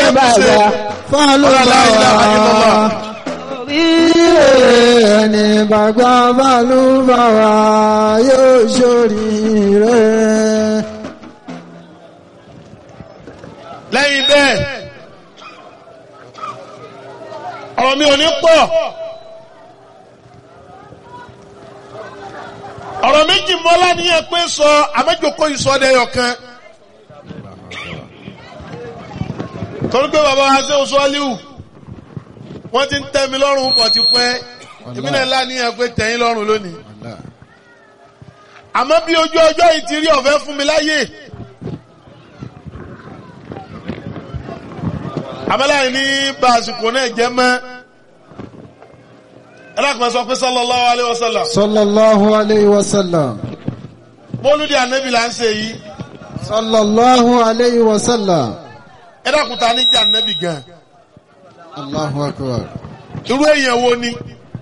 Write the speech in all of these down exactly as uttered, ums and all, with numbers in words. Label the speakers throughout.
Speaker 1: bàgbà
Speaker 2: fálùbáwá. Ẹni bàgbà fálùbáwá yóò ṣoríire.
Speaker 3: lẹ́yìn bẹ́ẹ̀ ọ̀rọ̀ mi ò ní pọ̀ ọ̀rọ̀ méjì mọ́lá ní ẹ pé sọ àmẹ́jọkọ́ ìsọdẹ̀yọ̀ kan torí pé bàbá wa ṣe oṣù aliu wọ́n ti ń tẹ́ mi lọ́rùn pọ̀ ti pẹ́ èmi náà lá ní ẹ pé tẹ̀yìn lọ́rùn lónìí àmọ́ bí ojú ọjọ́ yìí ti rí ọ̀fẹ́ fún mi láyè àmàláyìn ní bá àsìkò náà jẹ́ mọ́ ẹlẹ́kùnrin sọ pé sallallahu alayhi wa sallam
Speaker 2: sallallahu alayhi wa sallam
Speaker 3: mọ́lúdì ànábì là ń ṣe yìí
Speaker 2: sallallahu alayhi wa sallam
Speaker 3: ẹlẹ́kùnrin ta ní jẹ́ ànábì gan
Speaker 2: Allahu akbar.
Speaker 3: irú èèyàn wo ni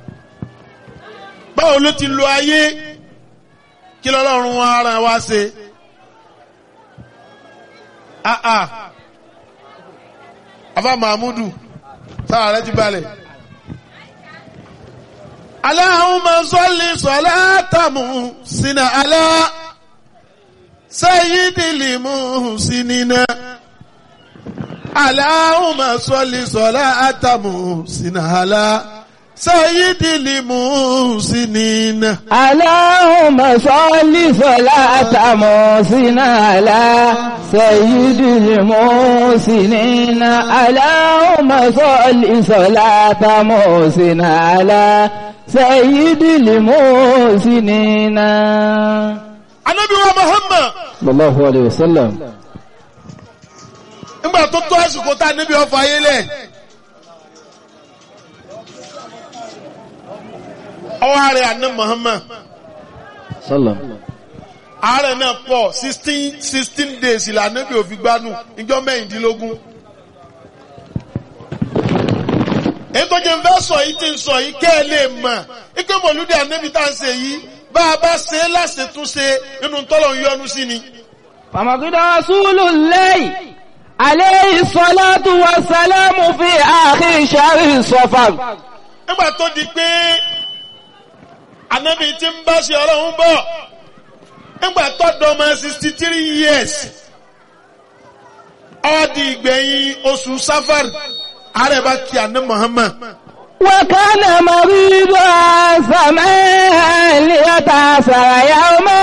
Speaker 3: báwo ló ti lo ayé kí lọ́lọ́run ara wa ṣe ah ah afa mahmudu sára rẹ ti balẹ̀. Allahumma salli salatan muhsina ala sayyidil muhsinina. Allahumma salli salatan muhsina ala sayyidil muhsinina.
Speaker 1: Allahumma salli salatan muhsina ala sayyidil muhsinina. Allahumma salli salatan muhsina ala sayyidil muhsinina.
Speaker 3: Ànábì wa Muhammad
Speaker 1: sallallahu alayhi wa sallam.
Speaker 3: nígbà tó tó àsìkò tá níbi ọfọ ayé lẹ̀ ọwọ́ ààrẹ àná Muhammad
Speaker 1: sallam.
Speaker 3: ààrẹ náà pọ̀ sixteen sixteen days ìlà níbi òfin gbanú ìjọ mẹ́rìndínlógún. èyí tó jẹ́ ń fẹ́ sọ yìí ti ń sọ yìí kẹ́ ẹ lè mọ̀ ike mọ̀lúdì ànábì tá à ń ṣe yìí bá a bá ṣe é láṣetúnṣe nínú tọ́lọ̀ ń yọnu sí ni.
Speaker 1: فمقد رسول الله عليه الصلاة والسلام في آخر شهر صفر.
Speaker 3: nígbà tó di pé ànábì tí ń bá ṣe ọlọ́run bọ̀ nígbà tó dọ́mọ sixty three years ó di ìgbẹ̀yìn oṣù Safar ààrẹ bá kí àná Muhammad.
Speaker 1: وكان مريضا سماء ليتأثر يوما.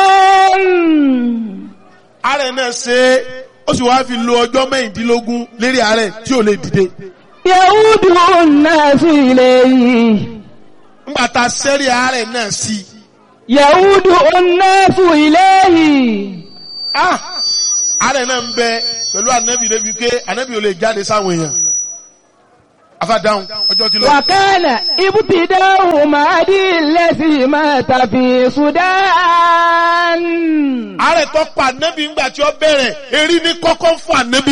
Speaker 3: ààrẹ náà ṣe ó sì wáá fi lo ọjọ́ mẹ́rìndínlógún lérí ààrẹ tí ò lè dìde.
Speaker 1: يعود الناس إليه.
Speaker 3: ńgbà tá a sẹ́rí ààrẹ náà sí i.
Speaker 1: يعود الناس إليه.
Speaker 3: ah ààrẹ náà ń bẹ pẹ̀lú ànábì débi pé ànábì ò lè jáde sáwọn èèyàn. afádáhùn ọjọ́ ti lọ.
Speaker 1: وكان ابتداء مهدي الذي مات في السودان.
Speaker 3: ààrẹ tó pa ànábì ńgbà tí ó bẹ̀rẹ̀ erí ní kọ́kọ́ fún ànábì.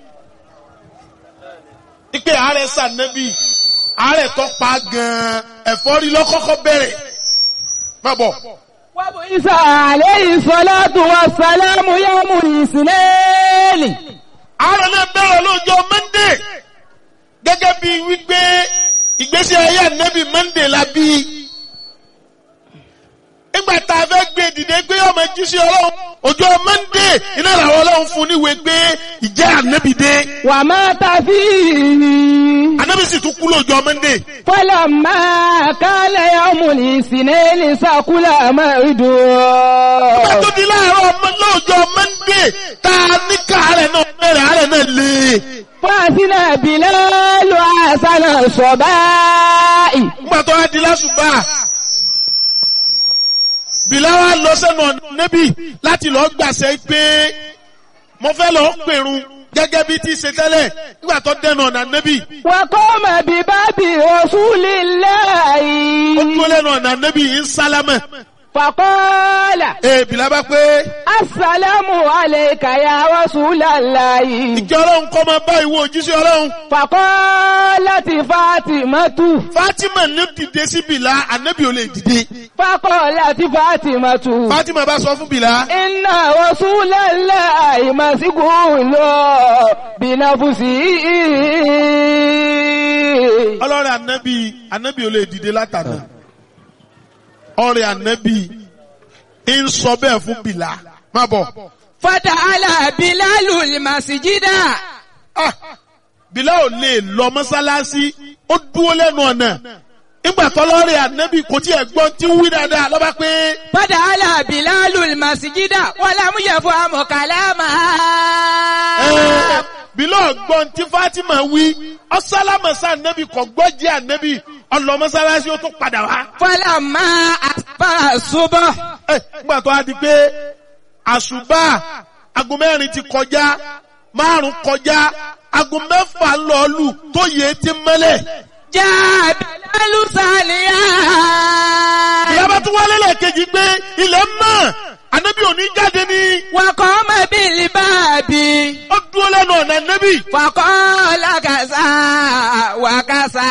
Speaker 3: ipe ààrẹ sànábì ààrẹ tó pa gan-an ẹ̀fọ́rí lọ́kọ́kọ́ bẹ̀rẹ̀. má bọ̀.
Speaker 1: وبعث عليه الصلاة والسلام يوم الاثنين.
Speaker 3: ààrẹ náà bẹ̀rẹ̀ lọ́jọ́ Monday gẹ́gẹ́ bí wípé ìgbésí ayé ànábì Monday la bí. nígbà tá a fẹ́ gbé dìde pé ọmọ jíṣẹ́ ọlọ́run ọjọ́ Monday iná làwọn ọlọ́run fún níwèé pé ìjẹ́ ànábì dé.
Speaker 1: ومات فيه.
Speaker 3: ànábì sì tún kú lọ́jọ́ Monday.
Speaker 1: فلما كان يوم الاثنين سكل مرده.
Speaker 3: nígbà tó di láàárọ̀ ọmọ lọ́jọ́ Monday tá a ní káàárẹ̀ náà bẹ̀rẹ̀ àárẹ̀ náà lé.
Speaker 1: فأذن بلال حسن الصباء.
Speaker 3: nígbà tó wá di lásùbà Bìláwà lọ sẹ́nu ọ̀nà níbí láti lọ gbàṣẹ pé mo fẹ́ lọ pèrun gẹ́gẹ́ bí ti ṣe tẹ́lẹ̀ nígbà tó dẹnu ọ̀nà níbí.
Speaker 1: وقام بباب رسول الله.
Speaker 3: ó dúró lẹ́nu ọ̀nà níbí ń sálámẹ̀.
Speaker 1: Faqala.
Speaker 3: Ee Bìlá bá pé.
Speaker 1: Assalamu alayka ya Rasulallahi.
Speaker 3: Ìkẹ́ Ọlọ́run kó máa bá ìwọ òjíṣẹ́ Ọlọ́run.
Speaker 1: Faqalati Fatimatu.
Speaker 3: Fátímà ní dìde sí Bìlá, ànábì ò lè dìde.
Speaker 1: Faqalati Fatimatu.
Speaker 3: Fátímà bá sọ fún Bìlá.
Speaker 1: Inna Rasulallahi mas'ulun bi nafsihi.
Speaker 3: Ọlọ́rẹ̀ ànábì, ànábì ò lè dìde látàná. Ọ̀rẹ́ ànábì ń sọ bẹ́ẹ̀ fún Bìlá. Má bọ̀.
Speaker 1: Fata'ala Bilalul masjida.
Speaker 3: Ah, Bìlá ò lè lọ mọ́sálásí, ó dúró lẹ́nu ọ̀nà. Nígbà tọ́lọ́rẹ̀ ànábì kò tí ẹ̀ gbọ́n tí ń wí dáadáa lọ́ba pé.
Speaker 1: Fata'ala Bilalul masjida wa lam yafham kalamaha.
Speaker 3: Bìlá ọ̀gbọ́n tí Fátímà wí, ọ̀sálámọ̀sá ànábì kò gbọ́ jẹ́ ànábì, ọlọ mọ́sálásí ó tún padà wá.
Speaker 1: Falamma asbaha subh.
Speaker 3: Nígbà tó a di pé àṣùbà aago mẹ́rin ti kọjá, márùn kọjá, aago mẹ́fà lọ́ọ̀lù tó yẹ ti mẹ́lẹ̀.
Speaker 1: Jaa Bilalu saliya.
Speaker 3: Ìyá bá tún wálé lẹ́ẹ̀kejì pé ilẹ̀ mọ́, ànábì ò ní jáde ní.
Speaker 1: Wa qama bil babi.
Speaker 3: Ó dúró lẹ́nu ọ̀nà ànábì.
Speaker 1: Faqala kaza wa kaza.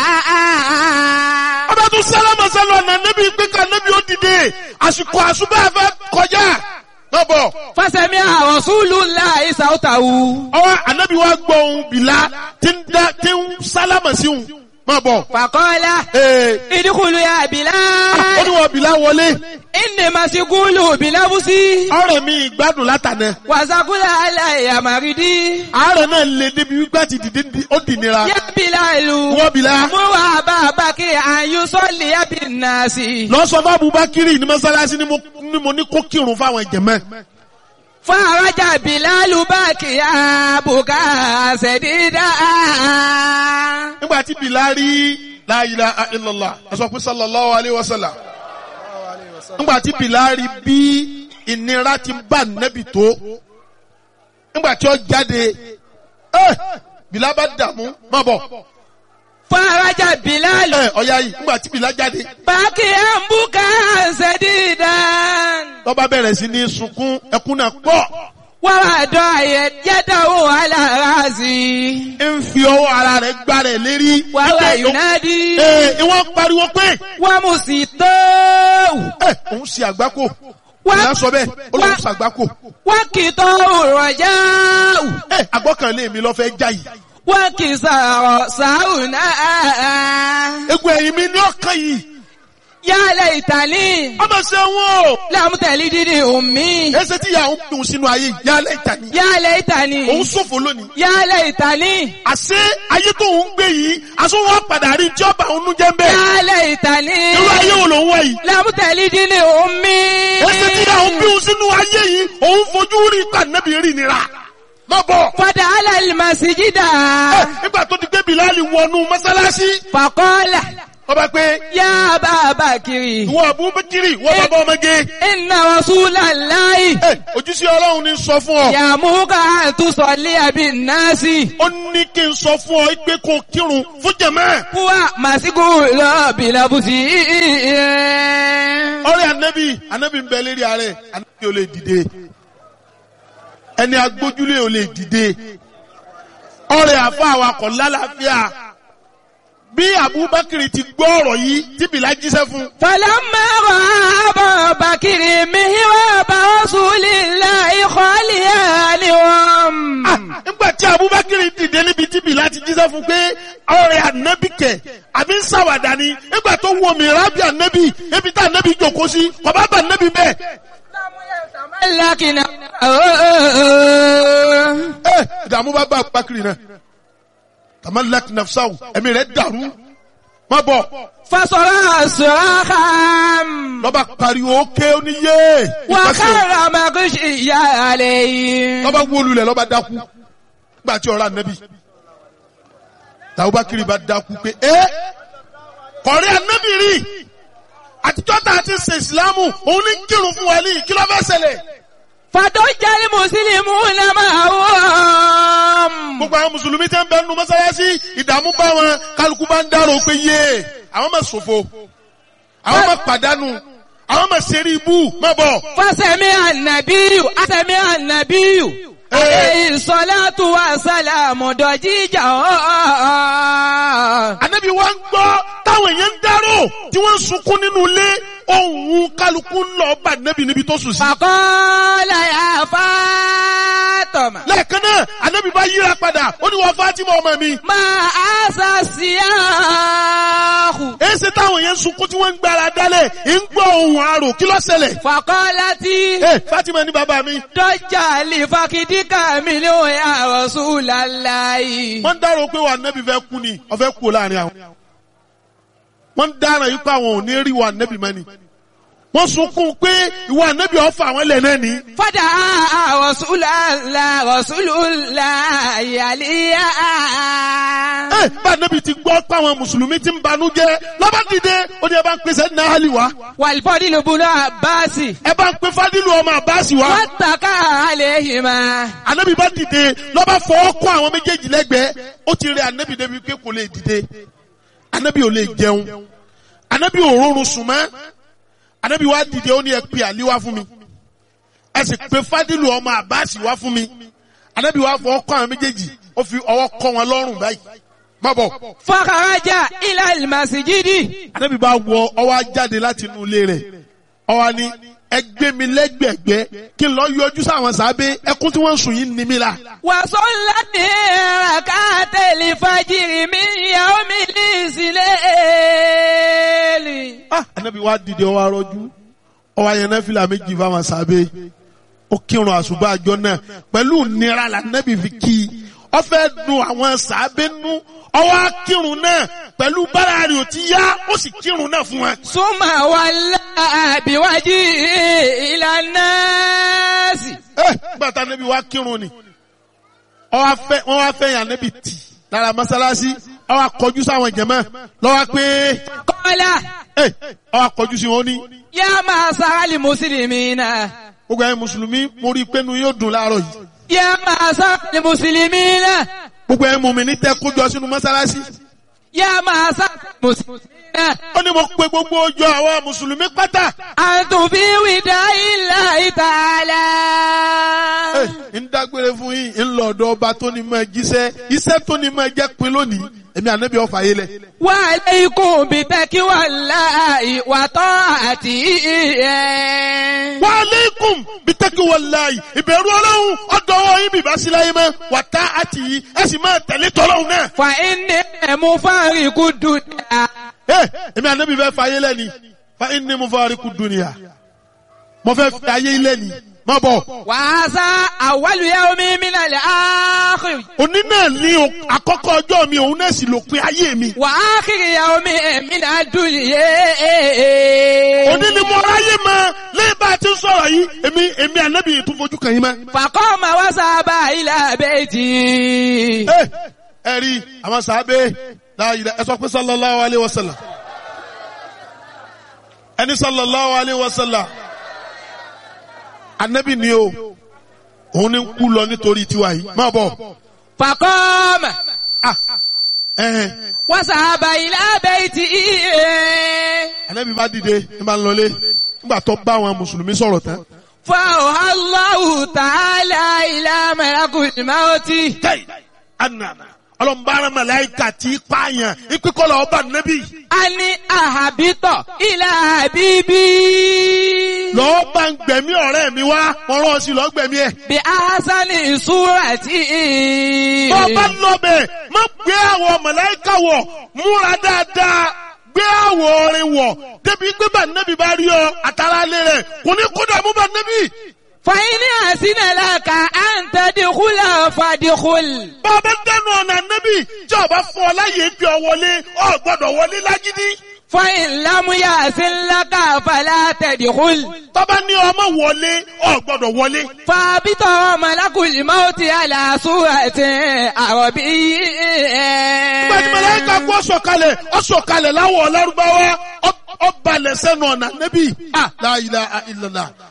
Speaker 3: Ọba tún sálámà sálọ ọ̀nà ànábì pé ká ànábì ó dìde, àsìkò àṣùbà fẹ́ kọjá. Lọ́bọ̀.
Speaker 1: Fasami'a Rasulullahi sawtahu.
Speaker 3: Ọwọ́ ànábì wa gbọ́ ohùn Bìlá tí ń sálámà sí òun. Má bọ̀.
Speaker 1: Faqala. Idkhulu ya Bilal.
Speaker 3: Ó ní wọ́n Bìlá wọlé.
Speaker 1: Inni masghulu binafsi.
Speaker 3: Ọ̀rẹ́ mi ìgbádùn látànà.
Speaker 1: Wa saqula alayya maridi.
Speaker 3: Àárẹ̀ náà lè débi wípé àti dìde ó dì nira.
Speaker 1: Ya Bilalu.
Speaker 3: Wọ́n Bìlá.
Speaker 1: Mo wà bá Bakri an yusalli bin nasi.
Speaker 3: Lọ sọ fún Abubakiri ní mọ́sálásí ni mo ní kó kírun fáwọn ìjẹ̀mẹ́.
Speaker 1: Faraja Bilalu bakiya buka sadida.
Speaker 3: Nígbà tí Bìlá rí la ilaha illallah, ẹ sọ pé sallallahu alayhi wa sallam. Nígbà tí Bìlá rí bí ìnira ti bá nẹ́bì tó, nígbà tí ó jáde, eh, Bìlá bá dààmú, má bọ̀.
Speaker 1: Faraja Bilalu.
Speaker 3: Ẹ ọ̀ya yìí, nígbà tí Bìlá jáde.
Speaker 1: Bakiya buka sadida.
Speaker 3: Ló bá bẹ̀rẹ̀ sí ní sunkún, ẹkún náà pọ̀.
Speaker 1: Wàwàdọ̀ yẹ́dàwó aláàrásí.
Speaker 3: Ń fi ọwọ́ ara rẹ̀ gbá rẹ̀ lérí.
Speaker 1: Wàwà yunadi.
Speaker 3: Ee, ìwọ́n pariwo pé.
Speaker 1: Wà mú sí tó.
Speaker 3: Ẹ òun ṣe àgbákò. Ìyá sọ bẹ́ẹ̀, ó lóun ṣe àgbákò.
Speaker 1: Wà kì í tọ́ òrọ̀já.
Speaker 3: Ẹ àgbọ́kànlé mi lọ fẹ́ já yìí.
Speaker 1: Wà kì í sàrọ̀ sàrùnà.
Speaker 3: Egun ẹ̀yìn mi ní ọ̀kan yìí.
Speaker 1: Yálẹ̀ ìtàlí.
Speaker 3: Ọmọ ṣe wọ́n o.
Speaker 1: Lámútẹ̀lí dídì òmí.
Speaker 3: Ẹsẹ̀ tí ìyá òun dùn sínú ayé yálẹ̀ ìtàní.
Speaker 1: Yálẹ̀ ìtàlí.
Speaker 3: Òun ṣòfò lónìí.
Speaker 1: Yálẹ̀ ìtàlí.
Speaker 3: Àṣé ayé tó ń gbé yìí, aṣọ wọn padà rí tí ọba òun jẹ́ ń bẹ́ẹ̀.
Speaker 1: Yálẹ̀ ìtàlí.
Speaker 3: Irú ayé wo lòun wá yìí?
Speaker 1: Lámútẹ̀lí dídì òmí.
Speaker 3: Ẹsẹ̀ tí ìyá òun bí òun sínú ayé yìí, òun fojú rí kànábì rí nira. Má bọ̀.
Speaker 1: Fada alal masjida.
Speaker 3: Nígbà tó ti gbé Bìláàlì wọnú mọ́sálásí.
Speaker 1: Faqala.
Speaker 3: Ọba pé.
Speaker 1: Ya Ababakiri.
Speaker 3: Ìwọ Abubakiri, ìwọ bàbá ọmọge.
Speaker 1: Inna Rasulallahi.
Speaker 3: Ojúṣe Ọlọ́run ni sọ fún ọ.
Speaker 1: Ya'muruka an tusalli bin nasi.
Speaker 3: Ó ní kí n sọ fún ọ pé kó kírun fún jàmáà.
Speaker 1: Huwa masghulun bilabusi.
Speaker 3: Ọ̀rẹ́ ànábì, ànábì ń bẹ lérí ààrẹ, ànábì ò lè dìde. Ẹni agbójúlé ò lè dìde. Ọ̀rẹ́ àfa awakọ̀ lálàáfíà. Bí Abubakar ti gbọ́ ọ̀rọ̀ yìí tí Bìlá jíṣẹ́ fún.
Speaker 1: Falamma ra'a Abubakar mihraba Rasulillahi khaliyan lahum.
Speaker 3: Nígbà tí Abubakar dìde níbi tí Bìlá ti jíṣẹ́ fún pé ọ̀rẹ́ ànábì kẹ̀ àbí ń ṣàwàdà ni. Nígbà tó wọ mìíràn bí ànábì, ebi tá ànábì jòkó sí, kò bá bà ànábì bẹ́ẹ̀.
Speaker 1: Lákìnà.
Speaker 3: Ẹ ìdààmú bá bá Abubakar náà. Tamalak nafsahu, ẹ̀mí rẹ̀ dàrú. Má bọ̀.
Speaker 1: Fasọ̀rọ̀ sọ̀rọ̀ kan.
Speaker 3: Lọ́ba pariwo ókè oníyé.
Speaker 1: Wà kára màkúṣì ìyá àlẹ́ yìí.
Speaker 3: Lọ́ba wọlú lẹ̀ lọ́ba dákú. Nígbà tí ọ̀rọ̀ ànábì. Abubakar bá dákú pé ẹ́ kọ̀rí ànábì rí. Àtijọ́ tá a ti ṣe ìsìlámù, òun ní kírun fún wa ní kí ló fẹ́ ṣẹlẹ̀.
Speaker 1: Fàtó jẹ́lí Mùsùlùmí náà máa wọ́n.
Speaker 3: Gbogbo àwọn Mùsùlùmí tẹ́ ń bẹ nínú mọ́sálásí, ìdààmú bá wọn, kálukú bá ń dárò pé yé, àwọn máa ṣòfò, àwọn máa pàdánù, àwọn máa ṣe rí ibú má bọ̀.
Speaker 1: Fásẹ̀mí ànàbíyù, àsẹ̀mí ànàbíyù. Alayhi salatu wa salamu dọ̀jíjà ọ̀.
Speaker 3: Ànábì wa ń gbọ́ táwọn èèyàn ń dárò tí wọ́n ń sunkún nínú ilé ohun kálukú ń lọ bá Ànábì níbi tó sùn sí.
Speaker 1: Faqala ya Fatima.
Speaker 3: Lẹ́ẹ̀kan náà Ànábì bá yíra padà ó ní wọ́n Fátímà ọmọ mi.
Speaker 1: Ma asa siyahu.
Speaker 3: Èsì táwọn èèyàn ń sunkún tí wọ́n ń gbára dálẹ̀ ń gbọ́ ohun àrò kí ló ṣẹlẹ̀.
Speaker 1: Faqalati.
Speaker 3: Ẹ Fátímà ní bàbá mi.
Speaker 1: Dọ́jà lè fakidíkà mi ló ya Rasulallahi.
Speaker 3: Wọ́n ń dárò pé wà Ànábì fẹ́ kú ni ó fẹ́ kú láàrin àwọn. Wọ́n ń dára yìí pé àwọn ò ní rí wà Ànábì mọ́ ni. Wọ́n sunkún pé ìwà Ànábì ọ̀fà àwọn ilẹ̀ náà ni.
Speaker 1: Fada Rasulullah Rasulullah yàlíyà.
Speaker 3: Ẹ bá Ànábì ti gbọ́ pé àwọn Mùsùlùmí ti ń banújẹ́ lọ́ba dìde ó ní ẹ bá ń pèsè ní àhálì wá.
Speaker 1: Wal-Fadl ibn Abbas.
Speaker 3: Ẹ bá ń pe Fádìlù ọmọ Àbáàsì wá.
Speaker 1: Wattaka alayhima.
Speaker 3: Ànábì bá dìde lọ́ba fọwọ́ kọ́ àwọn méjèèjì lẹ́gbẹ̀ẹ́ ó ti rí Ànábì débi pé kò lè dìde. Ànábì ò lè jẹun. Ànábì ò rọrùn sùn mọ́. Ànábì wá dìde ó ní ẹ pe Àlí wá fún mi. Ẹ sì pe Fádìlù ọmọ Àbáàsì wá fún mi. Ànábì wá fọwọ́ kọ́ àwọn méjèèjì ó fi ọwọ́ kọ́ wọn lọ́rùn báyìí. Má bọ̀.
Speaker 1: Fakharaja ila al-masjidi.
Speaker 3: Ànábì bá wọ ọwọ́ jáde láti inú ilé rẹ̀. Ó wá ní ẹ gbé mi lẹ́gbẹ̀gbẹ́ kí n lọ yọjú sáwọn sábẹ́ ẹkún tí wọ́n ń sùn yìí ní mi la.
Speaker 1: Wa sallati rakatal fajri min yawmil islali.
Speaker 3: Ah, Ànábì wá dìde ó wá rọjú. Ó wá yẹn náfìlà méjì fáwọn sábẹ́. Ó kírun àsùbá àjọ náà pẹ̀lú nira la Ànábì fi kí i. Ó fẹ́ dùn àwọn sábẹ́ nú. Ó wá kírun náà pẹ̀lú bára rẹ̀ ò ti yá ó sì kírun náà fún wọn.
Speaker 1: Summa walla biwajhi ila nasi.
Speaker 3: Eh, gbàtà Ànábì wá kírun ni. Ó wá fẹ́ wọ́n wá fẹ́ yàn Ànábì tì lára mọ́sálásí. Ó wá kọjú sáwọn jàmá ló wá pé
Speaker 1: Qala.
Speaker 3: Eh, ó wá kọjú sí wọn ní.
Speaker 1: Ya ma'sharal muslimina.
Speaker 3: Gbogbo ẹ̀yin Mùsùlùmí mo rí i pé inú yóò dùn láàárọ̀ yìí.
Speaker 1: Ya ma'sharal muslimina.
Speaker 3: Gbogbo ẹ̀yin mùmínì tẹ́ kójọ sínú mọ́sálásí.
Speaker 1: Ya ma'sharal muslimina.
Speaker 3: Ó ní mo pe gbogbo ọjọ́ àwọn Mùsùlùmí pátá.
Speaker 1: Antum fi wida'illahi ta'ala.
Speaker 3: Ẹ ń dágbére fún yín ń lọ ọ̀dọ̀ ọba tó ní máa jíṣẹ́ iṣẹ́ tó ní máa jẹ́ pin lónìí èmi Ànábì ọ̀fà yé lẹ̀.
Speaker 1: Wa alaykum bi taqwallahi wa ta'atihi.
Speaker 3: Wa alaykum bi taqwallahi ìbẹ̀rù Ọlọ́run ọ̀dọ̀ ọwọ́ yín bìbá sí láyé mọ́ wa ta'atihi ẹ sì máa tẹ̀lé tọ́lọ́run náà.
Speaker 1: Fa inni mufariqud dunya.
Speaker 3: Ẹ èmi Ànábì fẹ́ fà yé lẹ́ni fa inni mufariqud dunya mo fẹ́ fi ayé ilé ni má bọ̀.
Speaker 1: Wa hadha awwalu yawmin minal akhir.
Speaker 3: Òní náà ní àkọ́kọ́ ọjọ́ mi òun náà sì lópin ayé mi.
Speaker 1: Wa akhir yawmin minad dunya.
Speaker 3: Òní ni mo ráyè mọ́ lẹ́yìn bá a ti ń sọ̀rọ̀ yìí èmi èmi Ànábì tún fojú kàn yín mọ́.
Speaker 1: Faqama wa sahaba ila bayti.
Speaker 3: Ẹ ẹ rí àwọn sàábé láàyè ẹ sọ pé sallallahu alayhi wa sallam ẹni sallallahu alayhi wa sallam Ànábì ni o òun ni ń kú lọ nítorí tiwa yìí má bọ̀.
Speaker 1: Faqama.
Speaker 3: Ah, eh.
Speaker 1: Wa sahaba ila bayti.
Speaker 3: Ànábì bá dìde ní bá ń lọlé nígbà tó bá àwọn Mùsùlùmí sọ̀rọ̀ tán.
Speaker 1: Fa'awha Allahu ta'ala ila malakul mawti.
Speaker 3: Tẹ́yì ànàmà ọlọ́mbàrán màláìkà tí pààyàn ìpínkọ́lọ̀ ọba Ànábì.
Speaker 1: Ani ahabitọ̀ ila habibi.
Speaker 3: Lọ́ọ́ bá ń gbẹ̀mí ọ̀rẹ́ mi wá, wọ́n rán ọ sí lọ́ọ́ gbẹ̀mí ẹ̀.
Speaker 1: Bi ahsani surati.
Speaker 3: Bọ́ọ̀bá lọ́bẹ̀, má gbé àwọ̀ màláìkà wọ̀, múra dáadáa, gbé àwọ̀ orin wọ̀, débi gbé bá Ànábì bá rí ọ àtàrà lé rẹ̀, kò ní kó dààmú bá Ànábì.
Speaker 1: Fàyíní àsínà láka à ń tẹ́dí kúlà fàdíkúl.
Speaker 3: Bọ́ọ̀bá dẹnu ọ̀nà Ànábì tí ọba fún ọ láyé bí ọ wọlé, ọ gbọ́dọ̀ wọlé lágídí.
Speaker 1: Fàyín lámúyà sí láka fàlà tẹ̀dí kúl.
Speaker 3: Tọ́ba ní ọmọ wọlé, ọ gbọ́dọ̀ wọlé.
Speaker 1: Fàbítọ̀ mọ̀lákùlì mọ́tì àlàsúrà ti àrọ̀bí.
Speaker 3: Gbẹ̀dì màláíkà kú ọ̀sọ̀kalẹ̀, ọ̀sọ̀kalẹ̀ láwọ̀ Lárúbáwá, ọbalẹ̀ sẹ́nu ọ̀nà Ànábì. La ilaha illallah.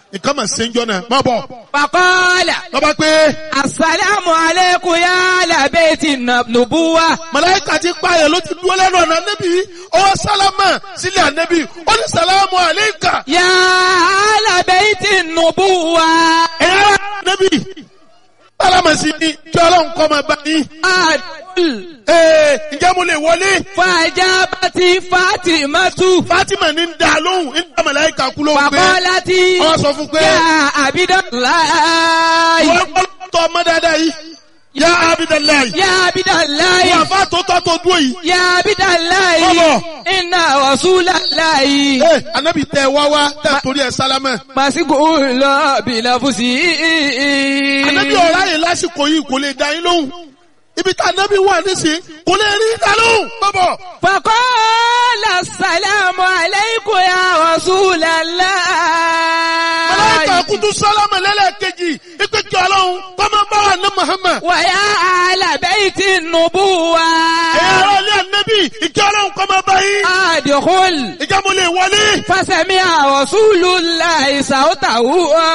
Speaker 3: nǹkan mà ṣe ń jọ náà má bọ̀.
Speaker 1: Faqala.
Speaker 3: lọ́ba pé.
Speaker 1: Assalamu alaykum ya ala bayti nubuwa.
Speaker 3: màláíkà ti pààyàn ló ti dúró lẹ́nu ọ̀nà ànábì ọwọ́ sálámà sílẹ̀ ànábì ó ní sàlámù àléékà.
Speaker 1: Ya ala bayti nubuwa.
Speaker 3: ẹ̀yà ànábì sálámà sí ni kí ọlọ́run kọ́ máa bá yín.
Speaker 1: Adul.
Speaker 3: ee ǹjẹ́ mo lè wọlé.
Speaker 1: Fajabati Fatimatu.
Speaker 3: Fatima ní ń da lóhùn ń da màláíkà kú lóhùn pé.
Speaker 1: Faqalati.
Speaker 3: ọ sọ fún pé.
Speaker 1: Ya Abidallahi.
Speaker 3: wọ́n gbọ́ tọ́ ọmọ dáadáa yìí. Ya Abidallahi.
Speaker 1: Ya Abidallahi.
Speaker 3: wọ́n àfa tó tọ́ tó dúró yìí.
Speaker 1: Ya Abidallahi.
Speaker 3: Bọ́bọ̀.
Speaker 1: Inna Rasulallahi.
Speaker 3: ee anabi tẹ wá wá tẹ torí ẹ sálámà.
Speaker 1: Màsíkò lọ bìlàfùsì.
Speaker 3: anabi ọ̀rá yìí lásìkò yìí kò lè dá yín lóhùn. ibi tá anabi wà nísìnyí kò lè rí dá lóhùn. bọ́bọ̀.
Speaker 1: Faqala assalamu alaykum ya Rasulallah.
Speaker 3: màláíkà kutu sálámà lẹ́lẹ́kejì ipe kí ọlọ́run kọ́mọ bá wà ní Muhammad.
Speaker 1: Wa ya ala bayti nubuwa.
Speaker 3: ẹ̀yà ara ilé anabi ìkí ọlọ́run kọ́mọ bá yín.
Speaker 1: Adkhul.
Speaker 3: ìjà mo lè wọlé.
Speaker 1: Fasami'a Rasulullahi sawtahu.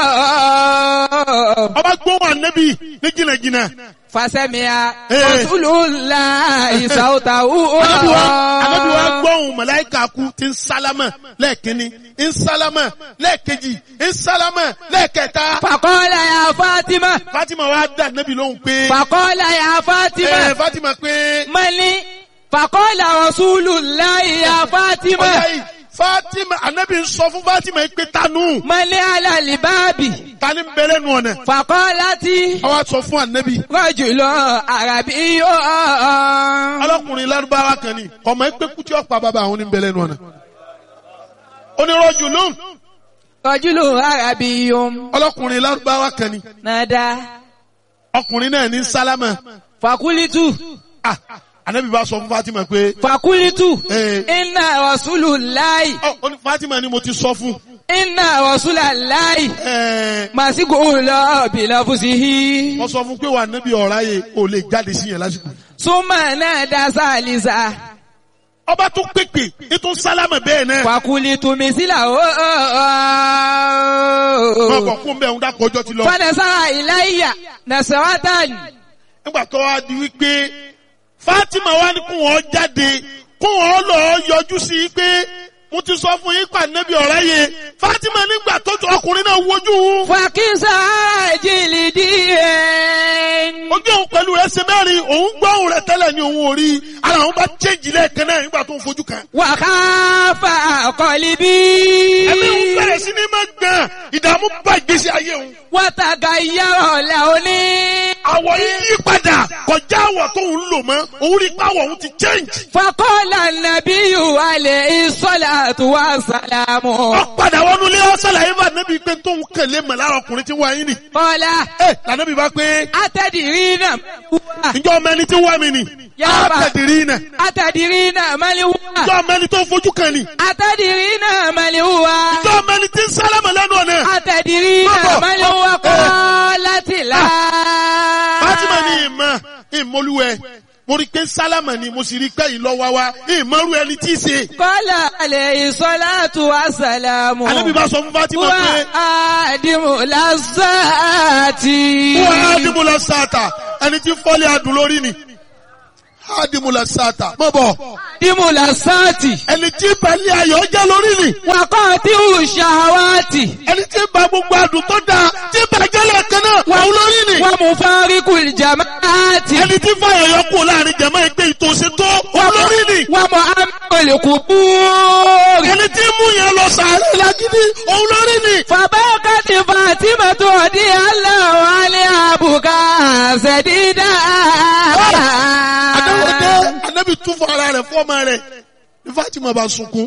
Speaker 3: ọba gbóhùn anabi ní jìnnàjìnnà.
Speaker 1: Fasami'a
Speaker 3: Eh.
Speaker 1: Rasulullahi sawtahu.
Speaker 3: anabi wa anabi wa gbóhùn màláíkà kú ti ń sálámà lẹ́ẹ̀kínní ń sálámà lẹ́ẹ̀kejì ń sálámà lẹ́ẹ̀kẹta.
Speaker 1: Faqala ya Fatima.
Speaker 3: Fatima wa dá anabi lóhùn pé.
Speaker 1: Faqala ya Fatima.
Speaker 3: ẹ Fatima pé.
Speaker 1: Mali. Faqala Rasulullahi ya Fatima.
Speaker 3: ọ̀yá yìí Fatima anabi ń sọ fún Fatima yìí pé tanu.
Speaker 1: Mali ala libabi.
Speaker 3: tani ń bẹ̀rẹ̀ nù ọ̀nà.
Speaker 1: Faqalati.
Speaker 3: àwa sọ fún anabi.
Speaker 1: Rajulun arabiyyun.
Speaker 3: ọlọ́kùnrin lárúbáwá kan ni ọmọ ẹgbẹ́ kútí ọ̀pá bàbá àwọn ní bẹ̀rẹ̀ nù ọ̀nà. onírọ̀jù lóhùn.
Speaker 1: Rajulun arabiyyun.
Speaker 3: ọlọ́kùnrin lárúbáwá kan ni
Speaker 1: Nada.
Speaker 3: ọkùnrin náà ní sálámà.
Speaker 1: Fakulitu.
Speaker 3: ah anabi bá sọ fún Fatima pé.
Speaker 1: Fakulitu.
Speaker 3: Eh.
Speaker 1: Inna Rasulullahi.
Speaker 3: ọ ọ ní Fatima ni mo ti sọ fún.
Speaker 1: Inna Rasulallahi.
Speaker 3: ẹẹ
Speaker 1: Màsíkò lọ bìlàfùsìhì.
Speaker 3: wọ́n sọ fún pé wà níbi ọ̀rá yẹ ò lè jáde sí yẹn lásìkò.
Speaker 1: Súnmọ̀ náà dá sálísà.
Speaker 3: ọba tún pépè ètò sálámà bẹ́ẹ̀ náà.
Speaker 1: Fakulitu mísílà ó.
Speaker 3: wọn kọ fún bẹ́ẹ̀ ń dákọ̀ ọjọ́ ti lọ.
Speaker 1: Fadasara iláyà nasaratan.
Speaker 3: nígbà tó wá di wípé Fatima wá ní kún wọn jáde kún wọn lọ yọjú sí i pé mo ti sọ fún yín pa níbi ọ̀rá yẹ. Fatima nígbà tó tó ọkùnrin náà wojú.
Speaker 1: Fàkísà jìlìdì ẹ̀.
Speaker 3: ojú òun pẹ̀lú rẹ̀ ṣe mẹ́rin òun gbọ́ òun rẹ̀ tẹ́lẹ̀ ní òun ò rí ara òun bá chéjì lẹ́ẹ̀kan náà nígbà tó ń fojú kan.
Speaker 1: Wàkàfà kọ̀lìbí.
Speaker 3: ẹ̀mí òun bẹ̀rẹ̀ sí ní máa gbọ̀n ìdààmú bá ìgbésí ayé òun.
Speaker 1: Wàtàgà yàrá làóní.
Speaker 3: àwọ̀ yìí yí padà kọjá àwọ̀ tó ń lò mọ́ òun rí pàwọ̀ òun ti change.
Speaker 1: Fàkọ́lá nàbíyù alẹ́ ìsọ́lá tó wà sàlámù.
Speaker 3: ó padà wọnú ilé ọ̀sán làyè bá nẹ́bí pé tóun kẹ̀lé mọ̀ lára ọkùnrin tí wọ́n ayé nì.
Speaker 1: Kọ́lá.
Speaker 3: ẹ lànàbí bá pé
Speaker 1: Atẹ̀dìrí náà.
Speaker 3: ǹjọ́ ọmọ ẹni tí wọ́n mi nì.
Speaker 1: Yàrá.
Speaker 3: àtẹ̀dìrí náà.
Speaker 1: Atẹ̀dìrí náà mẹ́lẹ́wà.
Speaker 3: ǹjọ́ ọmọ ẹni tó fojú kan nì.
Speaker 1: Atẹ̀dìrí náà mẹ́lẹ́wà.
Speaker 3: ǹjọ́ ọmọ ẹni tí ń sálámà lẹ́nu ọ̀nà.
Speaker 1: Atẹ̀dìrí náà
Speaker 3: Bọ́bọ̀.
Speaker 1: mẹ́lẹ́wà kọ́ láti là.
Speaker 3: Fatima ní ìmọ̀ ìmọ̀lúwẹ̀ mo rí pé sálámà ni mo sì rí pé ìlọ́wà wa ìmọ̀rú ẹni tí í ṣe.
Speaker 1: Kọ́lá alẹ́ ìsọ́lá tó wà sàlámù.
Speaker 3: Ànábì bá sọ fún Fatima
Speaker 1: Wà
Speaker 3: pé
Speaker 1: á dìmú lásàtì.
Speaker 3: wọ́n á dìmú lọ sáàtà ẹni tí fọ́lé adùn lórí ni. Á dìmú lọ sáàtà mọ̀ bọ̀
Speaker 1: Dìmú lásàtì.
Speaker 3: ẹni tí balẹ̀ ayọ̀ jẹ́ lórí ni.
Speaker 1: Wàkọ́ tí ò ṣàwátì.
Speaker 3: ẹni tí ba gbogbo adùn tó dáa tí bàjẹ́ lẹ́ẹ̀kan náà wọ́n lórí ni.
Speaker 1: Wọ́n mú fáríkù ìjàmáàtì.
Speaker 3: ẹni tí fàyọ̀ yọ kú láàrin jẹ̀mọ́ ẹgbẹ́ ìtòsí tó wọ́n lórí ni.
Speaker 1: Wọ́n mú amọ̀lẹ̀kù búrì.
Speaker 3: ẹni tí mú yẹn lọ sàárẹ̀ lágídí òun lórí ni.
Speaker 1: Fàbákàtì Fàtímà tó di aláwọ̀ alẹ́ àbùkà ṣẹ̀dídà.
Speaker 3: Adáwọ̀dé Anábì tún fún ara rẹ̀ fún ọmọ rẹ̀ ní Fatima bá sunkún.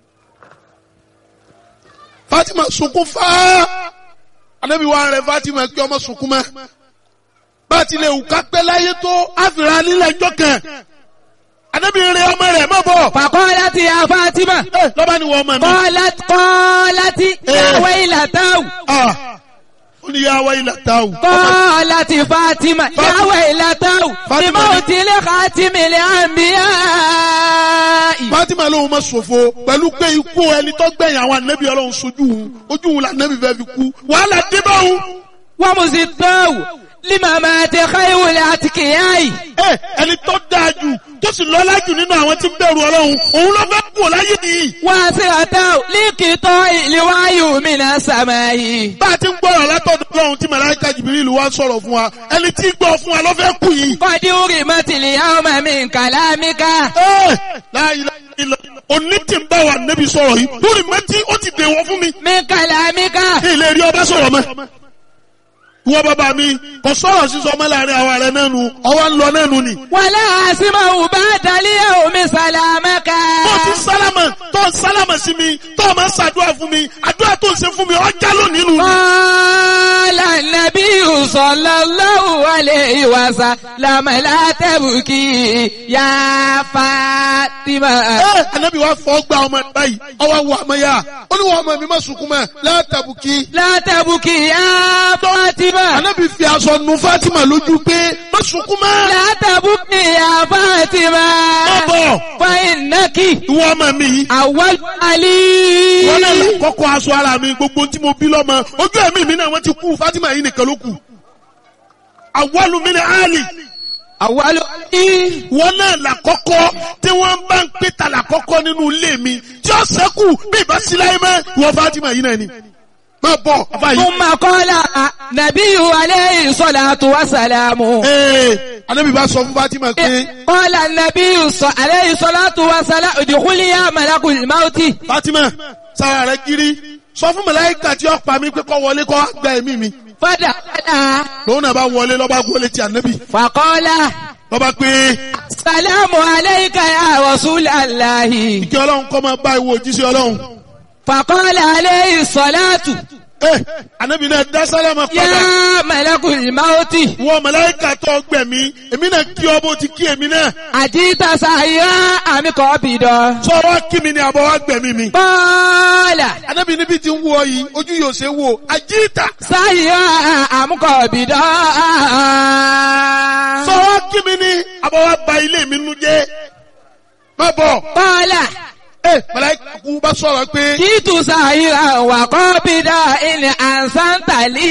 Speaker 3: Fatima sunkún fáá. Anábì wá rẹ̀ Fatima kí ọmọ sunkún mọ́. Bá a ti lè wù ká pẹ́ láyé tó àfìrà nílẹ̀ ẹjọ́ kan. Anábì rẹ̀ ọmọ rẹ̀ mọ́ bọ̀.
Speaker 1: Fàkọ́lá ti ya Fátímà.
Speaker 3: Ẹ lọ́ba ni wọ́n ọmọ mi.
Speaker 1: Kọ́lá ti yàwé ìlàtàwù.
Speaker 3: Ah, ó ní yàwé ìlàtàwù.
Speaker 1: Kọ́lá ti Fátímà. Yàwé ìlàtàwù.
Speaker 3: Fátímà
Speaker 1: Ìmọ̀
Speaker 3: ni-
Speaker 1: òtílé kàtìmìlẹ̀ àmbíyá.
Speaker 3: Fatima lóhun ma ṣòfò pẹ̀lú pé ikú ẹni tó gbẹ̀yìn àwọn ànábì Ọlọ́run sojú òun ojú òun lànàbì fẹ́ fi kú wàhálà dé bá òun.
Speaker 1: Wọ́n mú sí tọ́wù lima máa tẹ káyọ̀wò láti kìíyàí.
Speaker 3: ẹ ẹni tó dáa jù tó sì lọ́lá jù nínú àwọn tí ń bẹ̀rù Ọlọ́run òun ló fẹ́ kú láyé nìyí.
Speaker 1: Wọ́n á sì ọ̀tọ̀ líkìtọ́ ìléwáyò mìíràn sàmáyé.
Speaker 3: Bá a ti ń gbọ́rọ̀ látọ̀dọ̀ Ọlọ́run tí màláíkà Jìbìrìlù wá sọ̀rọ̀ fún wa ẹni tí gbọ́ fún wa ló fẹ́ kú yìí.
Speaker 1: Kọ́dí orí mọ́tìlì àwọn ọmọ mi kàlámíkà.
Speaker 3: ẹ láyé ilẹ̀ òní tí ń bá wa nẹ́bí sọ̀rọ̀ yìí lórí mẹ́tí ó ti dèwọ̀ fún mi.
Speaker 1: Mi kàlámíkà.
Speaker 3: ilé rí ọba sọ̀rọ̀ mọ́. Ìwọ bàbá mi kò sọ̀rọ̀ sísọ ọmọ láàrin àwọn ààrẹ náà nu ọwọ́ ń lọ náà nu ni.
Speaker 1: Wàlá àsìmọ̀ ò bá dalíyà omi sàlámẹ́ka.
Speaker 3: Tó ti sálámà tó ń sálámà sí mi tó máa ń ṣàdúrà fún mi àdúrà tó ń ṣe fún mi ọjà lónìí nù.
Speaker 1: Qala nabiyyu sallallahu alayhi wa sallam la tabki ya Fatima.
Speaker 3: Ẹ Ànábì wa fọ́ gba ọmọ ẹ̀ báyìí ọwọ́ wọ ọmọ yá ó ní wọ́n ọmọ mi má sunkún mọ́ la tabki.
Speaker 1: La tabki ya Fatima.
Speaker 3: Ànábì fi aṣọ nu Fatima lójú pé má sunkún mọ́.
Speaker 1: La tabki ya Fatima.
Speaker 3: Bọ́bọ̀.
Speaker 1: Fa innaki.
Speaker 3: Ìwọ ọmọ mi yìí.
Speaker 1: Awwal ali.
Speaker 3: Wọ́n náà là kọ́kọ́ aṣọ ara mi gbogbo tí mo bí lọ́mọ ojú ẹ̀mí mi náà wọ́n ti kú Fatima yìí nìkan ló kù. Awwalu min ali.
Speaker 1: Awwal ali.
Speaker 3: Wọ́n náà là kọ́kọ́ tí wọ́n bá ń pè ta là kọ́kọ́ nínú ilé mi tí ó sẹ́kù bí ìbá síláyé mọ́ ìwọ Fatima yìí náà ni. Má bọ̀ ọba yìí.
Speaker 1: Thumma qala nabiyyu alayhi salatu wa salamu.
Speaker 3: Ee Ànábì bá sọ fún Fatima pé.
Speaker 1: Qala nabiyyu alayhi salatu wa salamu udkhuli ya malakul mauti.
Speaker 3: Fatima sára rẹ̀ kiri sọ fún màláíkà tí ó pa mí pé kó wọlé kó gba ẹ̀mí mi.
Speaker 1: Fada fada.
Speaker 3: Lòun náà bá wọlé lọ́ba wọlé ti Ànábì.
Speaker 1: Faqala.
Speaker 3: Lọ́ba pé.
Speaker 1: Salamu alayka ya rasulallahi.
Speaker 3: Ìkẹ́ Ọlọ́run kó máa bá ìwọ òjíṣẹ́ Ọlọ́run.
Speaker 1: Faqala alayhi salatu.
Speaker 3: Eh, Ànábì náà dá sálámà padà.
Speaker 1: Ya malakul mauti.
Speaker 3: Wọ màláíkà tó gbẹ̀mí, èmi náà kí ọ bó ti kí èmi náà.
Speaker 1: Àjíta sàyà àmì kọ́ bìdọ̀.
Speaker 3: Sọ wá kí mi ni àbọ̀ wá gbẹ̀mí mi.
Speaker 1: Bọ́ọ̀là.
Speaker 3: Ànábì níbi tí ń wọ yìí, ojú yóò ṣe wò, àjíta.
Speaker 1: Sàyà àmì kọ́ bìdọ̀.
Speaker 3: Sọ wá kí mi ni àbọ̀ wá ba ilé mi nú jẹ́. Má bọ̀.
Speaker 1: Bọ́ọ̀là.
Speaker 3: Eh, màláíkà kú bá sọ̀rọ̀ pé.
Speaker 1: Kìtù sàyà wà kọ́ bìdọ̀ ilẹ̀ àǹsántàlì.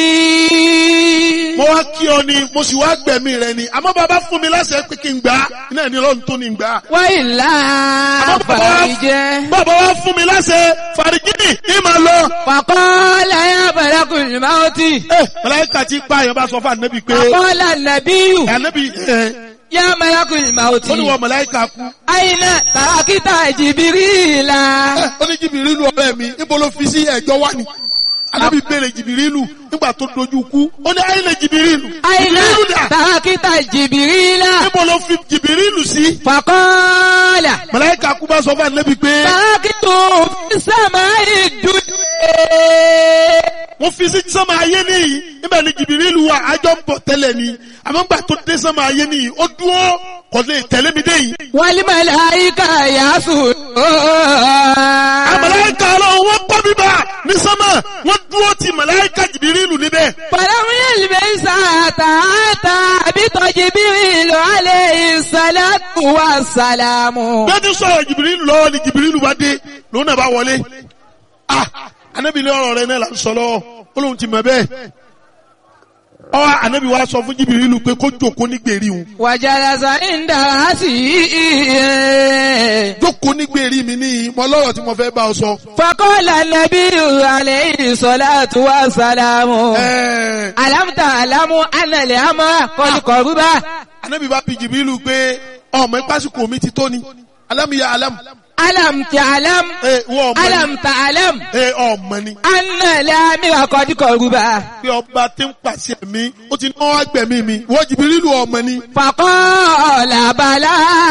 Speaker 3: Mo wá kí ọ ni, mo sì wá gbẹ̀mí rẹ ni, àmọ́ bàbá fún mi láṣẹ pé kí n gbà á, iná ẹni Ọlọ́run tó ní gbà á.
Speaker 1: Wọ́n ìlà fàríjẹ́.
Speaker 3: Bàbá wá fún mi láṣẹ fàrígínì, ìmọ̀ lọ.
Speaker 1: Fàkọ́lá yá malakul mauti.
Speaker 3: Eh, màláíkà tí pa àyàn bá sọ fún Ànábì pé.
Speaker 1: Fàkọ́lá nàbíyù.
Speaker 3: Ànábì ẹ̀.
Speaker 1: Yá malakul mauti.
Speaker 3: Ó ní wọ màláíkà kú.
Speaker 1: Àyìnà tàràkítà Jìbìrìlà.
Speaker 3: Ó ní Jìbìrìlù ọ̀rẹ́ mi, níbo ló fi sí ẹ̀jọ́ wá ni? Ànábì béèrè Jìbìrìlù nígbà tó dojú kú. Ó ní àyìnà Jìbìrìlù.
Speaker 1: Àyìnà
Speaker 3: Jìbìrìlù dà.
Speaker 1: tàràkítà Jìbìrìlà.
Speaker 3: Níbo ló fi Jìbìrìlù sí?
Speaker 1: Fàkọ́lá.
Speaker 3: Màláíkà kú bá sọ fún Ànábì pé.
Speaker 1: Tàràkítù fi sàmà ìdúdú.
Speaker 3: Mo fi sí sánmà ayé nìyí, níbẹ̀ ni Jìbìrìlù wà, àjọ ń bọ̀ tẹ́lẹ̀ ni. Àmọ́ gbà tó dé sánmà ayé nìyí, ó dúró kò lè tẹ̀lé mi dé yìí.
Speaker 1: Wal malaika yasun.
Speaker 3: Àmàláíkà Ọlọ́run wọ́n kọ́ bíbá ní sánmà, wọ́n dúró ti màláíkà Jìbìrìlù níbẹ̀.
Speaker 1: Fàlàmù yẹlẹ̀mẹ̀ sàtà àtà àbítọ̀ Jìbìrìlù alayhi salatu wa salamu.
Speaker 3: Bẹ́ẹ̀ ti sọ̀rọ̀ Jìbìrìlù lọ́wọ́ ni Jìbìrìlù bá dé, lòun náà bá wọlé. Ah! Ànábì ní ọ̀rọ̀ rẹ̀ náà là ń sọ lọ́wọ́, ó lóun ti mọ̀ bẹ́ẹ̀. Ọwọ́ Ànábì wa sọ fún Jìbìrìlù pé kó jókòó ní gbèrí òun.
Speaker 1: Wàjàlásà ń dára sí i.
Speaker 3: Jókòó ní gbèrí mi ní mọ lọ́rọ̀ tí mo fẹ́ bá ọ sọ.
Speaker 1: Faqala nabiyyu alayhi salatu wa salamu. Alam ta'lamu anna al-amra qad qaruba.
Speaker 3: Ànábì bá bi Jìbìrìlù pé ọmọ ìpásíkò mi ti tó ni. Alam ya alam.
Speaker 1: Alam ta'lam.
Speaker 3: Ee wọ́n ọmọ ni.
Speaker 1: Alam ta'lam.
Speaker 3: Ee ọmọ ni.
Speaker 1: Anna al-amra qad qaruba.
Speaker 3: Pé ọba tí ń pàṣẹ mi, ó ti náwó agbẹ̀mí mi. Wọ́n Jìbìrìlù ọmọ ni.
Speaker 1: Faqala bala.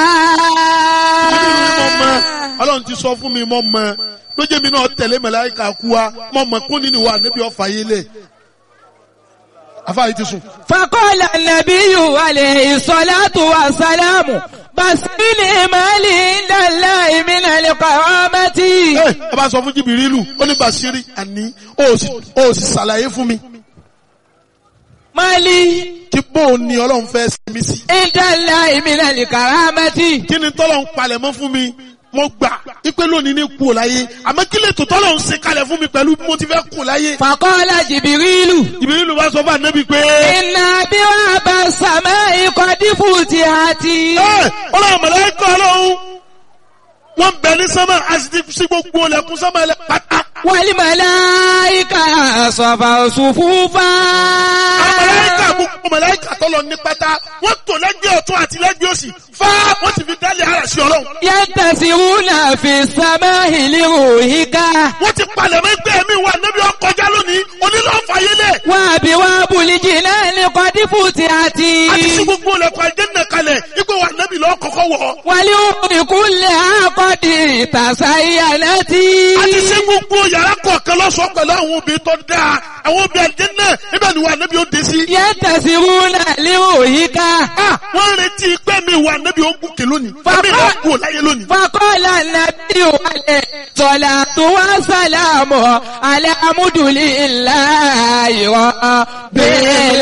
Speaker 3: Ọlọ́run ti sọ fún mi mọ́ mọ́. Lójé mi náà tẹ̀lé màláíkà kú wa. Mọ́ mọ́ kún nínú wa níbi ọ̀fà yé lẹ̀. Afá yìí ti sùn.
Speaker 1: Faqala an-nabiyyu alayhi salatu wa salamu. Basili mali indallahi minal karamati.
Speaker 3: Ẹ ẹ bá sọ fún Jìbìrìlù, ó ní Bàṣírí àní, ó sì ó sì ṣàlàyé fún mi.
Speaker 1: Mali.
Speaker 3: Kí bóun ni Ọlọ́run fẹ́ sinmi sí.
Speaker 1: Indallahi minal karamati.
Speaker 3: Kí ni tọ́lọ̀ ń palẹ̀ mọ́ fún mi? mo gbà ipe lónìí ní kú láyé àmọ́ kí lè tó tọ́lọ̀ ń ṣe kalẹ̀ fún mi pẹ̀lú bí mo ti fẹ́ kú láyé.
Speaker 1: Faqala Jibirilu.
Speaker 3: Jibirilu bá sọ fún ànábì pé.
Speaker 1: Inna abwaba samai qad futihati.
Speaker 3: ẹ ọlọ́run màláíkà ọlọ́run wọ́n bẹ ní sánmà àti sí gbogbo ọlẹ́kùn sánmà ẹlẹ́ pátá.
Speaker 1: Wal malaika safa sufufa.
Speaker 3: Màláíkà gbogbo màláíkà tọ́lọ̀ ní pátá wọ́n tò lẹ́gbẹ̀ẹ́ ọ̀tún àti lẹ́gbẹ̀ẹ́ òsì fá wọ́n ti fi dálẹ̀ ara sí ọlọ́run.
Speaker 1: Yantasiruna fi samai liruhika.
Speaker 3: wọ́n ti palẹ̀ mọ́ ẹgbẹ́ mi wà níbi ọkọjá lónìí onílọ́fàyélẹ̀.
Speaker 1: Wa abwabul jinani qad futihati.
Speaker 3: àti sí gbogbo ọlẹ́kùn àjẹ́nà kalẹ̀ ipò wà níbi lọ́ kọ́kọ́ wọ̀.
Speaker 1: Wal umri kulliha qad tasayyanati.
Speaker 3: àti sí gbogbo yàrá kọ̀ọ̀kan lọ́sọ̀ọ́ pẹ̀lú àwọn obìnrin tó dáa àwọn obìnrin àjẹ́nà ibẹ̀ ni wà níbi ó dé sí.
Speaker 1: Yantasiruna liruhika.
Speaker 3: wọ́n retí pé mi wà níbi ogun kè lónìí. Fẹ́mi ìlà kú láyé lónìí.
Speaker 1: Faqala an-nabiyyu alayhi salatu wa salamu ala alhamdulillahi rabbil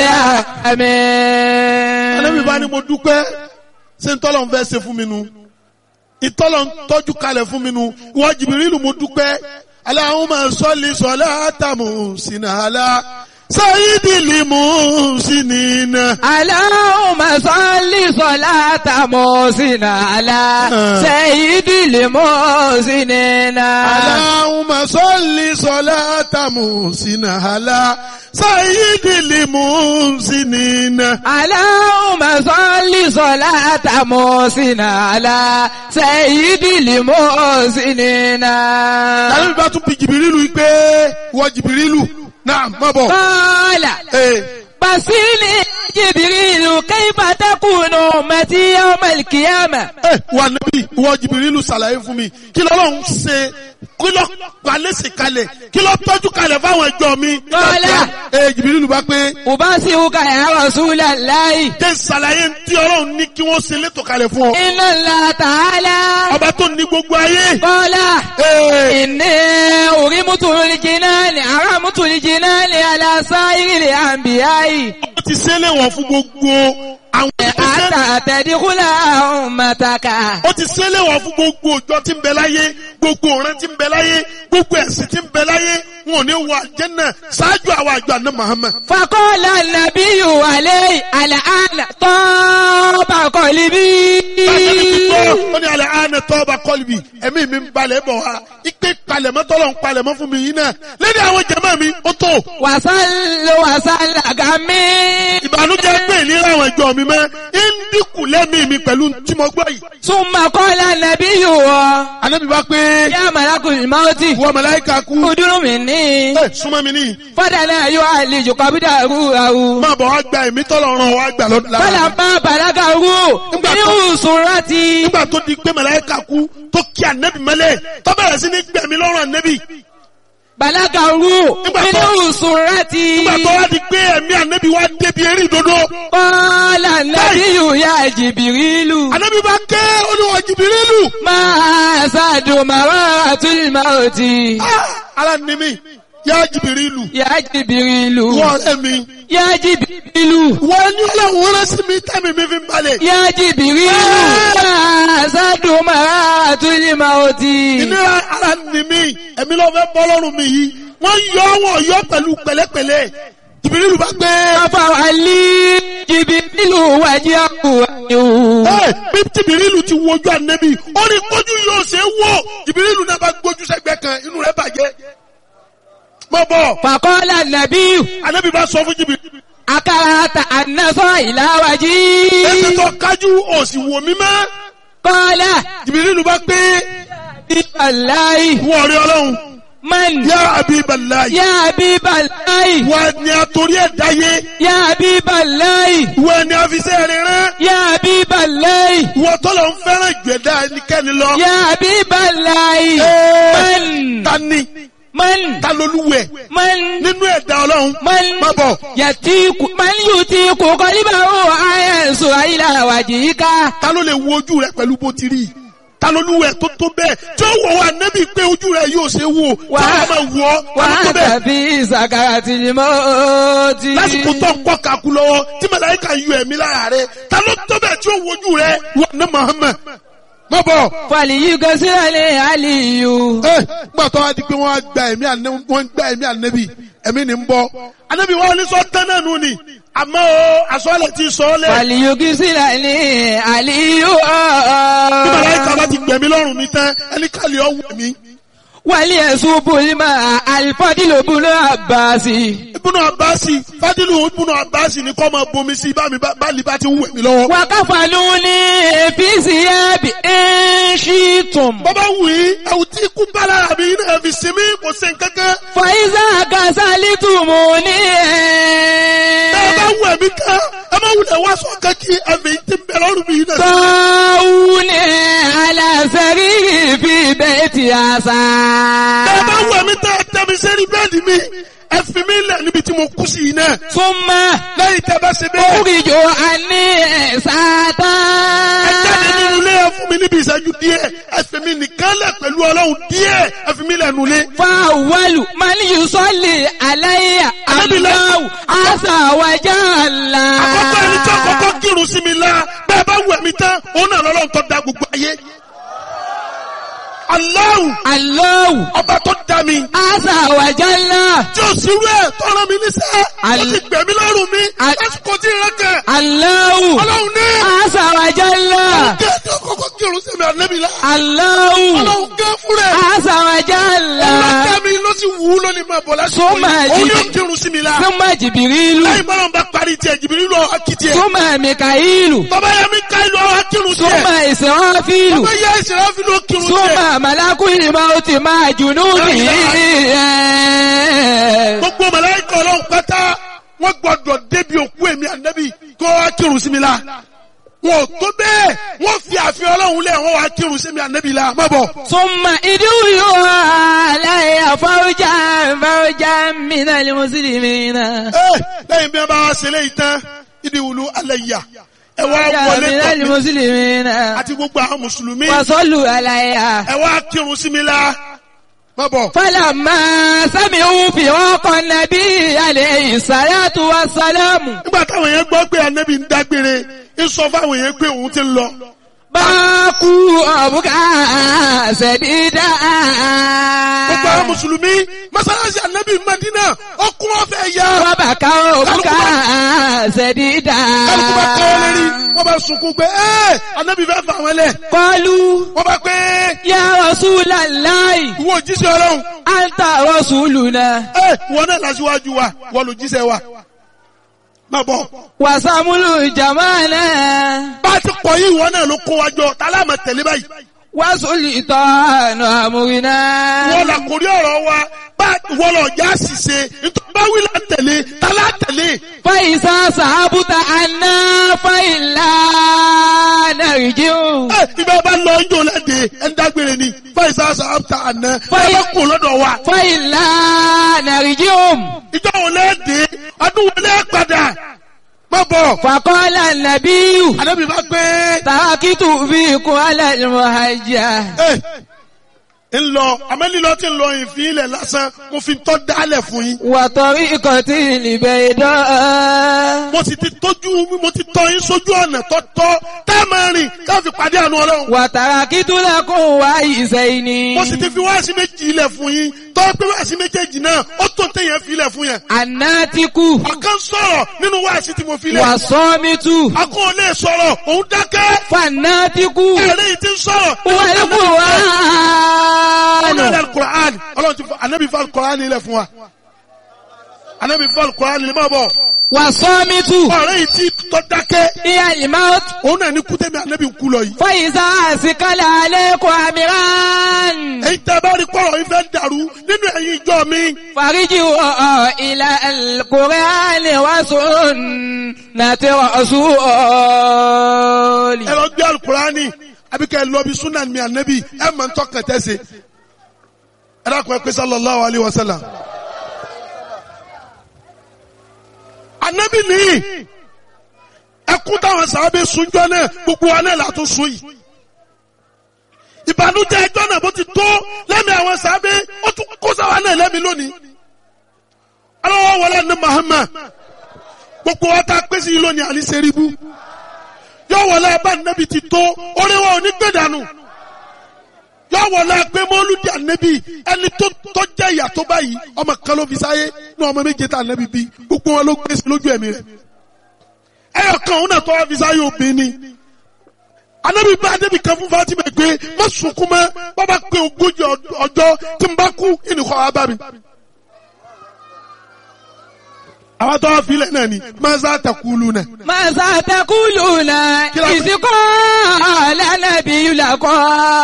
Speaker 1: alamin.
Speaker 3: Ànábì bá ní mo dúpẹ́ ṣé ń tọ́lọ̀ ń fẹ́ ṣe fún mi nu. Ìtọ́lọ̀ ń tọ́jú kalẹ̀ fún mi nu. Ìwọ Jìbìrìlù mo dúpẹ́. Allahumma salli salatan muhsina ala sayyidil muhsinina.
Speaker 1: Allahumma salli salatan muhsina ala sayyidil muhsinina.
Speaker 3: Allahumma salli salatan muhsina ala sayyidil muhsinina.
Speaker 1: Allahumma salli salatan muhsina ala sayyidil muhsinina.
Speaker 3: Ànábì bá tún bi Jìbìrìlù pé ìwọ Jìbìrìlù náà má bọ̀.
Speaker 1: Qala basini Jibirilu kayfa takunu ummati yawmal qiyamah.
Speaker 3: ẹ wà níbí ìwọ Jìbìrìlù ṣàlàyé fún mi kí lọ́lọ́run ṣe kí lọ́ gbalẹ́sì kalẹ̀ kí lọ́ tọ́jú kalẹ̀ fáwọn ẹjọ́ mi.
Speaker 1: Qala
Speaker 3: ẹ Jìbìrìlù bá pé.
Speaker 1: ubasiruka ya Rasulallahi.
Speaker 3: kí n ṣàlàyé tí ọlọ́run ní kí wọ́n ṣe létò kalẹ̀ fún ọ.
Speaker 1: Inna Allah ta'ala.
Speaker 3: ọba tó ní gbogbo ayé.
Speaker 1: Qala
Speaker 3: Ee.
Speaker 1: inni urimutu al-jinani aramutu al-jinani ala sa'iril anbiya'i.
Speaker 3: ó ti ṣe léwọ̀n fún gbogbo àwọn
Speaker 1: Hatta tadkhula ummataka.
Speaker 3: ó ti ṣe léwọ̀n fún gbogbo ọjọ́ tí ń bẹ láyé gbogbo ọ̀ràn tí ń bẹ láyé gbogbo ẹ̀sìn tí ń bẹ láyé wọn ò ní wọ àjẹ́nà ṣáájú àwọn àjọ àná Muhammad.
Speaker 1: Faqala an-nabiyyu alayhi al-ana taba qalbi.
Speaker 3: ó ní alẹ́ àánẹ tọ́ba kọ́lìbì ẹ̀mí mi ń balẹ̀ bọ̀ wá ipe palẹ̀mọ́ tọ́lọ̀ ń palẹ̀mọ́ fún mi yìí náà lẹ́ni àwọn jẹ̀mọ́ mi ó tó.
Speaker 1: Wasallu wasalaga mi.
Speaker 3: ìbànújẹ́ pé ìlera àwọn ìjọ mi mẹ́ ń dínkù lẹ́mí mi pẹ̀lú tí mo gbọ́ yìí.
Speaker 1: Summa qala an-nabiyyu
Speaker 3: Ànábì bá pé
Speaker 1: ya malakul mauti
Speaker 3: wọ màláíkà kú.
Speaker 1: udunu minni.
Speaker 3: ẹ súnmọ́ mi ní.
Speaker 1: Fadana yu'aliju qabdahu ahu.
Speaker 3: máa bọ̀ wá gba ẹ̀mí tọ́lọ̀ ràn wá gbà lọ́dún lára.
Speaker 1: Falamma balagahu min surati.
Speaker 3: nígbà tó di pé màláíkà kú tó kí ànẹ́bì mẹ́lẹ̀ tó bẹ̀rẹ̀ sí ní gbẹ̀mí lọ́rùn ànẹ́bì.
Speaker 1: Balagahu min surati.
Speaker 3: nígbà tó wá di pé ẹ̀mí ànẹ́bì wá débi eré ìdodo.
Speaker 1: Qala an-nabiyyu ya Jibirilu.
Speaker 3: ànẹ́bì bá ké olúwa Jìbìrìlù.
Speaker 1: Ma sadu mararatul mauti.
Speaker 3: ara ni mi yá Jìbìrìlù.
Speaker 1: Ya Jibirilu.
Speaker 3: wọ́n ọ̀rẹ́ mi.
Speaker 1: Ya Jibirilu.
Speaker 3: wọ́n ní ọlọ́run rán sí mi tẹ́mi mi fi ń balẹ̀.
Speaker 1: Ya Jibirilu. Ma sadu mararatul mauti.
Speaker 3: ìnira ara ni mi ẹ̀mí ló fẹ́ bọ́ lọ́rùn mi yìí wọ́n yọ wọ́n yọ pẹ̀lú pẹ̀lẹ́pẹ̀lẹ́. Jìbìrìlù bá gbé.
Speaker 1: Afawali Jibirilu wajhahu.
Speaker 3: ẹ bí Jìbìrìlù ti wojú ànẹ́bì ó ní kójú yóò ṣe é wò Jìbìrìlù náà bá gbójú sẹ́gbẹ́ kan inú rẹ̀ bàjẹ́. mọ́ bọ̀
Speaker 1: Faqala an-nabiyyu
Speaker 3: ànẹ́bì bá sọ fún Jìbìrìlù.
Speaker 1: akarata an-nasa ila waji.
Speaker 3: ẹsẹ̀ tó kájú òsì wò mí mọ́.
Speaker 1: Qala
Speaker 3: Jìbìrìlù bá gbé.
Speaker 1: billahi
Speaker 3: wọ́n rí ọlọ́run.
Speaker 1: man
Speaker 3: yá Habiballahi.
Speaker 1: ya habiballahi
Speaker 3: wọ́n ní àtòrí ẹ̀dá yé.
Speaker 1: ya habiballahi
Speaker 3: wọ́n ní àfisẹ́ rẹ̀ rán.
Speaker 1: ya habiballahi
Speaker 3: wọ́n tọ́lọ̀ ń fẹ́ràn ìgbẹ̀dá ẹnikẹ́ni lọ.
Speaker 1: ya habiballahi man
Speaker 3: tani
Speaker 1: man
Speaker 3: talolúwẹ̀
Speaker 1: man
Speaker 3: nínú ẹ̀dá ọlọ́run.
Speaker 1: man
Speaker 3: má bọ̀.
Speaker 1: yatiku man yutiku qalbahu ayansu ila wajhika.
Speaker 3: ta ló lè wo ojú rẹ pẹ̀lú bó ti rí i. ta lolúwẹ̀ tó tó bẹ́ẹ̀ tí ó wọ̀ wá nẹ́bí pé ojú rẹ yóò ṣe wò tí wọ́n máa wọ̀ ọ́ ta ló tó bẹ́ẹ̀.
Speaker 1: wàá tàbí sakaratil mauti.
Speaker 3: lásìkò tó ń kọ́ kakú lọ́wọ́ tí màláíkà yọ ẹ̀mí lára rẹ ta ló tó bẹ́ẹ̀ tí ó wojú rẹ wọ ní Muhammad. má bọ̀.
Speaker 1: فليغسل علي
Speaker 3: ẹ gbà tó wá di pé wọ́n gba ẹ̀mí ànẹ́bí wọ́n gba ẹ̀mí ànẹ́bí ẹ̀mí ni ń bọ̀ ànẹ́bí wọn ní sọ tán náà nù ni àmọ́ o àsọ̀lẹ̀ ti sọ ọ́ lẹ̀.
Speaker 1: فليغسل علي
Speaker 3: bí màláìka bá ti gbẹ̀mí lọ́rùn mi tán ẹni kàlẹ́ ọ̀wọ̀ mi.
Speaker 1: وليصب الماء الفضل بن عباس
Speaker 3: Ibùnú Àbáàsì Fádìlù Ibùnú Àbáàsì ni kọ́ máa bomi sí bá mi bá lè bá ti wù mí lọ́wọ́.
Speaker 1: وكفنوني في ثياب إن شئتم
Speaker 3: Bọ́bá wù í ẹ̀wù tí ikú bá lára mi náà fi sinmi kò sí nǹkankan.
Speaker 1: فإذا غسلتموني
Speaker 3: Ẹ bá wù ẹ̀mí kan ẹ má wulẹ̀ wá sọ kankí ẹ̀mí tí ń bẹ lọ́rùn mi náà.
Speaker 1: طاعوني على سريري في بيت عسى
Speaker 3: Ẹ bá wù ẹ̀mí tẹ́ ẹ tẹ́ mi sẹ́rí bẹ́ẹ̀dì mi ẹ fi mí lẹ̀ níbi tí mo kú sí yìí náà.
Speaker 1: ثم
Speaker 3: Lẹ́yìn tẹ́ bá ṣe bẹ́ẹ̀.
Speaker 1: أخرج عني ساعة
Speaker 3: Ẹ jáde nínú ilé ẹ fún mi níbi ìṣẹ́jú díẹ̀ ẹ fi mí nìkan lẹ̀ pẹ̀lú Ọlọ́run díẹ̀ ẹ fi mí lẹ̀ nulẹ̀.
Speaker 1: فأول من يصلي علي الله عز وجل
Speaker 3: Àkọ́kọ́ ẹni tí àkọ́kọ́ kírun sí mi la bẹ́ẹ̀ bá wù ẹ̀mí tán òun náà lọ́lọ́run tó da gbogbo ayé. Allahu
Speaker 1: الله
Speaker 3: ọba tó dá mi
Speaker 1: عز وجل
Speaker 3: tí ó sì rú ẹ̀ tó rán mi níṣẹ́ ó ti gbẹ̀mí lọ́rùn mi lásìkò tí ìrẹ́ kẹ̀.
Speaker 1: الله
Speaker 3: Ọlọ́run ní
Speaker 1: عز وجل
Speaker 3: kí ẹ tí àkọ́kọ́ kírun sí mi ànẹ́bí la.
Speaker 1: الله
Speaker 3: Ọlọ́run gẹ́ fún rẹ̀.
Speaker 1: عز وجل
Speaker 3: Ọlọ́dá mi ló sì wù ú lónìí máa bọ̀ lásìkò
Speaker 1: Súnmọ́
Speaker 3: yìí.
Speaker 1: ẹ̀jì.
Speaker 3: Òun yóò kírun sí mi la.
Speaker 1: ثم جبريل
Speaker 3: Lẹ́yìn bọ́lá ń bá parí tiẹ̀ jìbìrì lọ akitì ẹ̀.
Speaker 1: ثم ميكائيل
Speaker 3: Bàbá yẹn mi ká ìlú ọ̀hún akírun sí
Speaker 1: ثم
Speaker 3: ẹ̀.
Speaker 1: إسرافيل
Speaker 3: Bàbá yẹn ìṣẹ̀lẹ̀ fi ló kírun sí ẹ̀.
Speaker 1: ثم ملك الموت مع جنوده
Speaker 3: Gbogbo màláíkà Ọlọ́run pátá wọ́n gbọ́dọ̀ débi òkú èmi ànábì kó wá kírun sí mi la. Wọn ò tó bẹ́ẹ̀ wọ́n fi àfihàn Ọlọ́run lẹ̀ wọ́n wá kírun sí mi ànábì la. Má bọ̀.
Speaker 1: ثم ادعوا علي فوجا فوجا من المسلمين
Speaker 3: Ẹ lẹ́yìn bí wọ́n bá wá ṣe léyìí tán ìdí wùlú alẹ́ yà. Ẹ wá wọlé
Speaker 1: من
Speaker 3: tọ̀ mí
Speaker 1: المسلمين
Speaker 3: àti gbogbo àwọn mùsùlùmí.
Speaker 1: وصلوا علي
Speaker 3: Ẹ wá kírun sí mi la. Má bọ̀.
Speaker 1: فلما سمعوا فراق النبي عليه الصلاة والسلام
Speaker 3: Nígbà táwọn èèyàn gbọ́ pé ànábì ń dágbére ń sọ fáwọn èèyàn pé òun ti ń lọ.
Speaker 1: باكوا أبكى سديدا
Speaker 3: Gbogbo àwọn mùsùlùmí mọ́sálásí ànábì Mádínà ọkùn ọ̀fẹ́ ya.
Speaker 1: وبكوا أبكى سديدا
Speaker 3: Kálukú bá kọ́ lérí wọ́n bá sunkún pé ẹ́ ànábì fẹ́ fà wọ́n lẹ̀.
Speaker 1: قالوا
Speaker 3: Wọ́n bá pé
Speaker 1: يا رسول الله
Speaker 3: ìwọ òjíṣẹ́ Ọlọ́run.
Speaker 1: أنت رسولنا
Speaker 3: Ẹ ìwọ náà lásìwájú wa wọ́n lò jíṣẹ́ wa. Má bọ̀.
Speaker 1: وسمل جمالنا
Speaker 3: Bá a ti kọ̀ yí ìwọ náà ló kó wa jọ tá láàmà tẹ̀lé báyìí.
Speaker 1: وسلطان أمرنا
Speaker 3: Wọ́n là kórí ọ̀rọ̀ wa bá wọ́n lọ já ṣìṣe nítorí bá wí là tẹ̀lé tá lá tẹ̀lé.
Speaker 1: فإذا صحبت عنا فإلا نرجع
Speaker 3: Ẹ ibẹ̀ bá lọ ń jò lẹ́dẹ̀ ẹ̀ ń dágbére ni fáìsà sàbàtà àná ẹ
Speaker 1: Fáì-
Speaker 3: bá kò lọ́dọ̀ wa.
Speaker 1: فإلا نرجع
Speaker 3: Ìjọ wo lẹ́dẹ̀ ọdún wo lẹ́ padà. Má bọ̀.
Speaker 1: فقال النبي
Speaker 3: Ànábì bá gbé.
Speaker 1: تركت فيكم على المهجة
Speaker 3: Ẹ ń lọ amẹ́lílọ tí ń lọ ìfín ilẹ̀ lásán mo fi tọ́ dálẹ̀ fún yín.
Speaker 1: وطريقة البيضاء
Speaker 3: Mo sì ti tójú mo ti tọ́ yín sójú ọ̀nà tọ́tọ́ tá a máa rìn ká fi pàdé àánú Ọlọ́run.
Speaker 1: وتركت لكم وعيسين
Speaker 3: Mo sì ti fi wáàsí méjì ilẹ̀ fún yín tọ́ pé wáàsí méjèèjì náà ó tó téèyàn fi ilẹ̀ fún yẹn.
Speaker 1: الناتك
Speaker 3: Ọ̀kan sọ̀rọ̀ nínú wáàsí tí mo fi lẹ̀.
Speaker 1: والصامت
Speaker 3: Akọ́ ò lè sọ̀rọ̀ òun dákẹ́.
Speaker 1: فالناتك
Speaker 3: Ẹ̀rẹ́ yìí ti ń sọ̀rọ̀.
Speaker 1: والقرآن
Speaker 3: Ọlọ́run al-Qur'an Ọlọ́run ti fọ Ànábì fọ al-Qur'an ilẹ̀ fún wa. Ànábì fọ al-Qur'an ilẹ̀ máa bọ̀.
Speaker 1: والصامت
Speaker 3: Ọ̀rẹ́ yìí ti tọ́ dákẹ́.
Speaker 1: هي الموت
Speaker 3: Òun náà ní kútẹ́mi Ànábì ń kú lọ yìí.
Speaker 1: فإذا أثقل عليكم أمران
Speaker 3: Èyí tẹ́ bá rí kọ́rọ̀ yìí fẹ́ dàrú nínú ẹ̀yin ìjọ mi.
Speaker 1: فارجعوا إلى القرآن وسنة رسول
Speaker 3: Ẹ lọ gbé al-Qur'ani àbí kẹ́ ẹ lọ bí sunan mi Ànábì ẹ mọ̀ ń tọ́kàn tẹ́sẹ̀. Ẹ dákun ẹ pé sallallahu alayhi wa sallam. Ànábì nìyí ẹkún táwọn sàábé sunjọ náà gbogbo wa náà látún sun yìí. Ìbànújẹ́ ẹjọ́ náà bó ti tó lẹ́mìí àwọn sàábé ó tún kó sáwa náà lẹ́mìí lónìí. Ọlọ́wọ́ wọlé ní Muhammad gbogbo wa tá a pèsè yìí lónìí àní sẹ́ríbú. Yóò wọlé ẹbá nàbì ti tó orí wa ò ní gbẹ̀dánù. yóò wọlé pé mọ́lúdì ànẹ́bí ẹni tó tó jẹ́ ìyà tó báyìí ọmọ kan ló fi sáyé ní ọmọ méje tá ànẹ́bí bí gbogbo wọn ló gbé sí lójú ẹ̀mí rẹ̀ ẹyọ kan òun náà tó wá fi sáyé obìnrin ni ànẹ́bí bá ànẹ́bí kan fún Fatima pé má sunkún mọ́ bàbá pé ogójì ọjọ́ tí n bá kú ìnìkọ́ wa bá mi. àwọn tó wá filẹ̀ náà ni maza takulu náà.
Speaker 1: maza takulu náà ìsìnkọ́ lẹ́nàbí lakọ́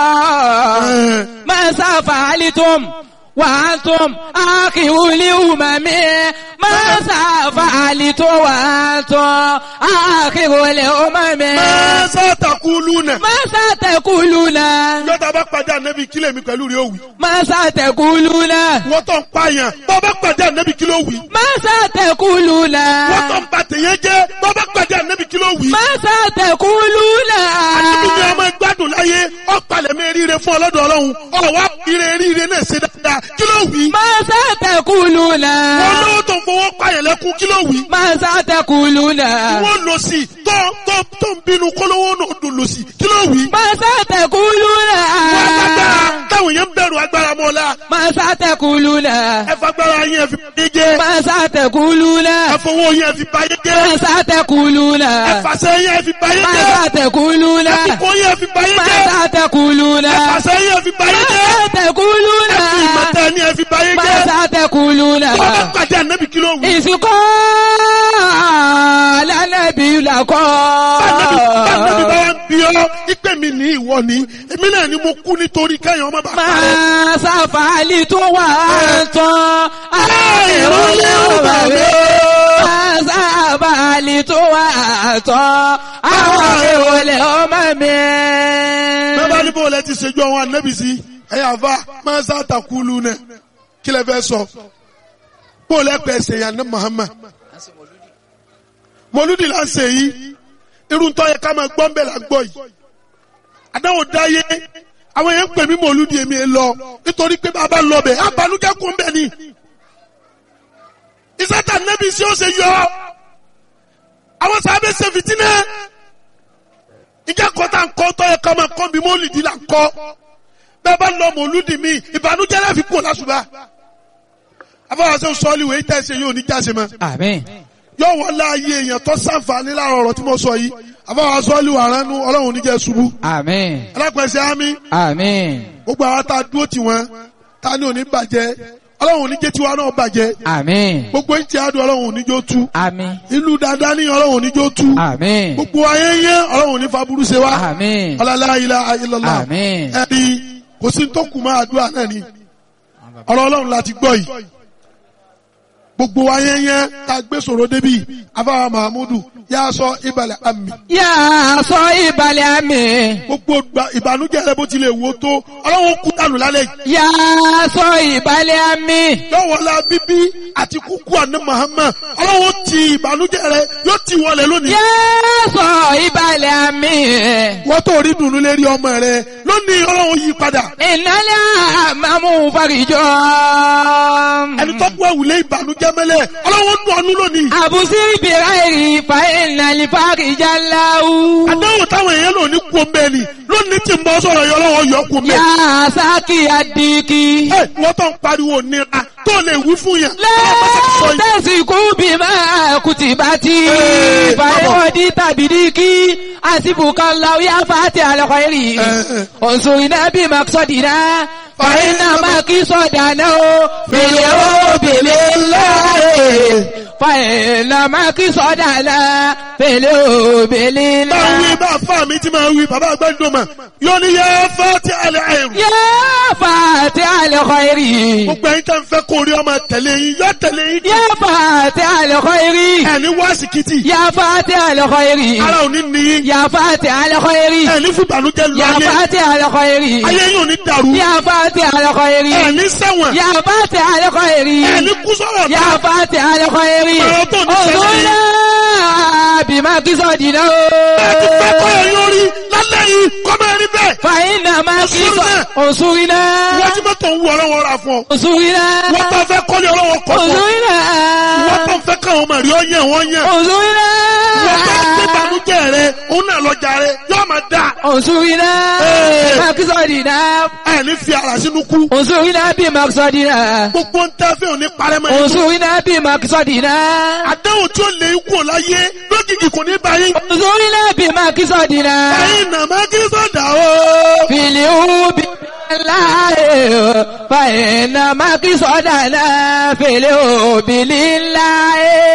Speaker 1: maza fàálítọ́m wàátọ́m àkìwúlì umami maza fàálítọ́ wàátọ́ àkìwúlì umami.
Speaker 3: maza takulu náà.
Speaker 1: maza takulu náà.
Speaker 3: yọta bá pàdé ànábì kílẹ̀ mi pẹ̀lú rẹ̀ òwì.
Speaker 1: maza takulu náà.
Speaker 3: wọ́n tó ń pààyàn bọ́ bá pàdé ànábì kílẹ̀ òwì.
Speaker 1: maza takulu náà.
Speaker 3: wọ́n tó ń ba tèyẹ jẹ́ bọ́ bá pàdé ànábì kílẹ̀ òwì.
Speaker 1: maza takulu náà.
Speaker 3: ànábì ni ọmọ gbádùn láyé ọ̀pàlẹ̀ mi ríire fún ọlọ́dọ̀ ọlọ́run ọ̀wá ire ríire náà ṣe dáadáa kílẹ̀ òwì.
Speaker 1: maza takulu náà.
Speaker 3: wọ́n lówó tó ń fowó pààyàn lẹ́kún kílẹ̀ òwì.
Speaker 1: maza takulu náà.
Speaker 3: wọ́n lọ sí tó tó tó ń bínú kólówó náà dùn lọ sí kílẹ̀ òwì.
Speaker 1: maza takulu náà.
Speaker 3: wọ́n agbára táwọn yẹn ń bẹ̀rù agbára mọ́ la.
Speaker 1: maza takulu náà.
Speaker 3: ẹ fagbára yẹn fi báyé jẹ́.
Speaker 1: maza takulu náà.
Speaker 3: ẹ fowó yẹn fi báyé jẹ́.
Speaker 1: maza takulu náà.
Speaker 3: ẹ fàṣẹ yẹn fi báyé jẹ́.
Speaker 1: maza takulu náà.
Speaker 3: ẹ fipó yẹn fi báyé jẹ́.
Speaker 1: maza takulu náà.
Speaker 3: ẹ fàṣẹ yẹn fi báyé jẹ́.
Speaker 1: maza takulu
Speaker 3: ẹ
Speaker 1: náà.
Speaker 3: fi ìmọ̀tẹ́ ni ẹ fi báyé jẹ́.
Speaker 1: maza takulu náà.
Speaker 3: wọ́n bá pàdé ànábì kí ló wù.
Speaker 1: ìsìnkọ́ lẹ́nàbí lakọ́.
Speaker 3: Báńdẹ́bí bá wá ń bí ọ́, ìpè mi ní ìwọ ni, èmi náà ni mo kú nítorí kẹ́yìn ọmọ bàbá rẹ̀.
Speaker 1: máa ṣàfàlì tó wà tán. àìrólé ọba rẹ̀. máa ṣàfàlì tó wà tán. àwọn ìrólé ọmọ mi.
Speaker 3: Bẹ́ẹ̀ bá ní bó lẹ ti ṣèjú àwọn ànábì sí, ẹ̀yà àfa máa sá takulu nẹ̀, kí lẹ fẹ́ sọ? Bó lẹ pẹ̀ ṣèyàn ní Muhammad. Mọ̀lúdì là ń ṣe yìí, irun tó yẹ ká máa gbọ́ ń bẹ̀ là ń gbọ́ yìí. Àdáwò dáyé, àwọn yẹn ń pè mí mọ̀lúdì èmi ẹ lọ, nítorí pé bàbá lọ bẹ̀, àbálùjẹ́ kún bẹ̀ ni. Ìsátà nẹ́bí sí ó ṣe yọ, àwọn sàbẹ̀ ṣe fìtínẹ́. Ìjà kọ́ta ń kọ́ tó yẹ ká máa kọ́ bí mọ̀lúdì là ń kọ́. Bẹ́ẹ̀ bá lọ mọ̀lúdì mi, ìbànújẹ́ láfi kú lásùbà. Afọwọ́sẹ́ sọ́ọ́lì wèé tẹ̀sẹ̀ yóò ní jáse mọ́.
Speaker 1: Àmín.
Speaker 3: Yóò wọ́n láàyè èèyàn tó sàǹfààní láàrọ̀ ọ̀rọ̀ tí mo sọ yìí. Àfọwọ́ sọ́ọ́lì wà ránú ọlọ́run níjẹ́ ṣubú.
Speaker 1: Àmín.
Speaker 3: Alápẹ̀sẹ̀ ámì.
Speaker 1: Àmín.
Speaker 3: Gbogbo àwọn tá a dúró tì wọ́n, ta ni ò ní bàjẹ́. Ọlọ́run oníjẹ́ tiwa náà bàjẹ́.
Speaker 1: Àmín.
Speaker 3: Gbogbo ìtì àdùn ọlọ́run oníjó tú.
Speaker 1: Àmín.
Speaker 3: Ìlú dáadáa ní ọlọ́run oníjó tú.
Speaker 1: Àmín.
Speaker 3: Gbogbo ayẹyẹ ọlọ́run oní faburú ṣe wá.
Speaker 1: Àmín.
Speaker 3: Ọlọ́lá ilaha illallah.
Speaker 1: Àmín.
Speaker 3: Ẹ̀rí kò sí tó kù máa àdúrà náà ni. Ọ̀rọ̀ ọlọ́run láti gbọ́ yìí. Gbogbo ayẹyẹ tá a gbé sọ̀rọ̀ débi afáwa Mahamudu yà sọ ìbàlẹ̀ àmì.
Speaker 1: Yà sọ ìbàlẹ̀ àmì.
Speaker 3: Gbogbo ìbànújẹ́ rẹ bó tilẹ̀ wò tó ọlọ́run kú dànù lálẹ́ yìí.
Speaker 1: Yà sọ ìbàlẹ̀ àmì.
Speaker 3: Lọ́wọ́lá bíbí àti kúkú àná Muhammad ọlọ́run ti ìbànújẹ́ rẹ yóò ti wọlé lónìí.
Speaker 1: Yà sọ ìbàlẹ̀ àmì.
Speaker 3: Wọ́n tó rí dùnú lérí ọmọ rẹ lónìí ọlọ́run yí padà.
Speaker 1: Ìnálẹ́ àmàmú farijọ́.
Speaker 3: Ẹni tó kú ẹ̀wùlé ìbànújẹ́ mẹ́lẹ̀ ọlọ́run dùn ọ́nú lónìí.
Speaker 1: Àbùsí ìbìrà èrì fa ìnàlì farijá láwù.
Speaker 3: Àdáwò táwọn èèyàn lò ní kú omi ẹni lónìí tí ń bọ́ sọ̀rọ̀ yọ ọlọ́run yọ kú omi.
Speaker 1: Yà sákì àdìkì.
Speaker 3: Ẹ wọ́n tó ń pariwo nira tó lè wí fún yàn.
Speaker 1: Lẹ́tẹ̀sí kú bí máa kùtì bá ti. Fàyọ̀dí tàbí díkì. Àsìbùkà láwù yá fàtí àlọ́kọ̀ èrì. Òǹsùn iná bí màkìsọ̀dìná. Fàyínà máa kí sọ̀dà náà ó. Fèlè ó bèlè láàyè. Fàyínà máa kí sọ̀dà náà. Fèlè ó bèlè láàyè.
Speaker 3: Báwo ni bá fà mí tí máa wí bàbá àgbẹ̀dùnmọ̀ yóò ní yẹ fàtí àlẹ́ àìrù.
Speaker 1: Yá fàtí àlọ́kọ̀ èrì.
Speaker 3: Gbogbo ẹ̀yin tẹ́ ń fẹ́ kó rí ọmọ tẹ̀lé yín yọ tẹ̀lé yín.
Speaker 1: Yá fàtí àlọ́kọ̀ èrì.
Speaker 3: Ẹni wá síkìtì.
Speaker 1: Yá fàtí àlọ́kọ̀ èrì.
Speaker 3: Ara òní ní yín.
Speaker 1: Yá fàtí àlọ́kọ̀ èrì.
Speaker 3: Ẹni fún ìbànújẹ́ lu
Speaker 1: Yá
Speaker 3: ayé.
Speaker 1: fàtí àlọ́kọ̀ èrì.
Speaker 3: Ayé yóò ní dàrú.
Speaker 1: Yá fàtí àlọ́kọ̀ èrì.
Speaker 3: Ẹni sẹ́wọ̀n.
Speaker 1: Yá fàtí àlọ́kọ̀ èrì.
Speaker 3: Ẹni kú sọ̀rọ̀
Speaker 1: Yá
Speaker 3: tán.
Speaker 1: fàtí àlọ́kọ̀ èrì.
Speaker 3: Ọ̀rọ̀ tó ní sẹ́yìn.
Speaker 1: Ògùn náà bí máa kí sọ̀dì náà.
Speaker 3: Bẹ́ẹ̀ ti fẹ́ kọ́ ẹ lórí lálẹ́ yìí kọ́ máa rí bẹ́ẹ̀.
Speaker 1: Fàyín náà máa kí sọ. Òṣùrí náà.
Speaker 3: Wọ́n ti mọ́tò ń wọ ọlọ́wọ́ ra fún ọ.
Speaker 1: Òṣùrí náà.
Speaker 3: Wọ́n tó fẹ́ kọ́lé ọlọ́wọ́ kọ́ fún ọ.
Speaker 1: Òṣùrí náà.
Speaker 3: Wọ́n tó fẹ́ káwọn ọmọ rí ọ yẹn wọ́n yẹn.
Speaker 1: Òṣùrí náà.
Speaker 3: Wọ́n tó gbé ìbànújẹ́ rẹ òun náà lọ́jà rẹ yóò máa dà.
Speaker 1: انصرنا بمقصدنا
Speaker 3: ẹ ní fi ara sínú kú.
Speaker 1: انصرنا بمقصدنا
Speaker 3: gbogbo ń tẹ́ fẹ́ òní parẹ́ mọ́.
Speaker 1: انصرنا بمقصدنا
Speaker 3: àdéhùn tí ó lè kú láyé lójijì kò ní báyìí.
Speaker 1: انصرنا بمقصدنا
Speaker 3: ẹ̀yin nàmá kí sọ̀dà o.
Speaker 1: في اليوم بالله فإن مقصدنا في اليوم بالله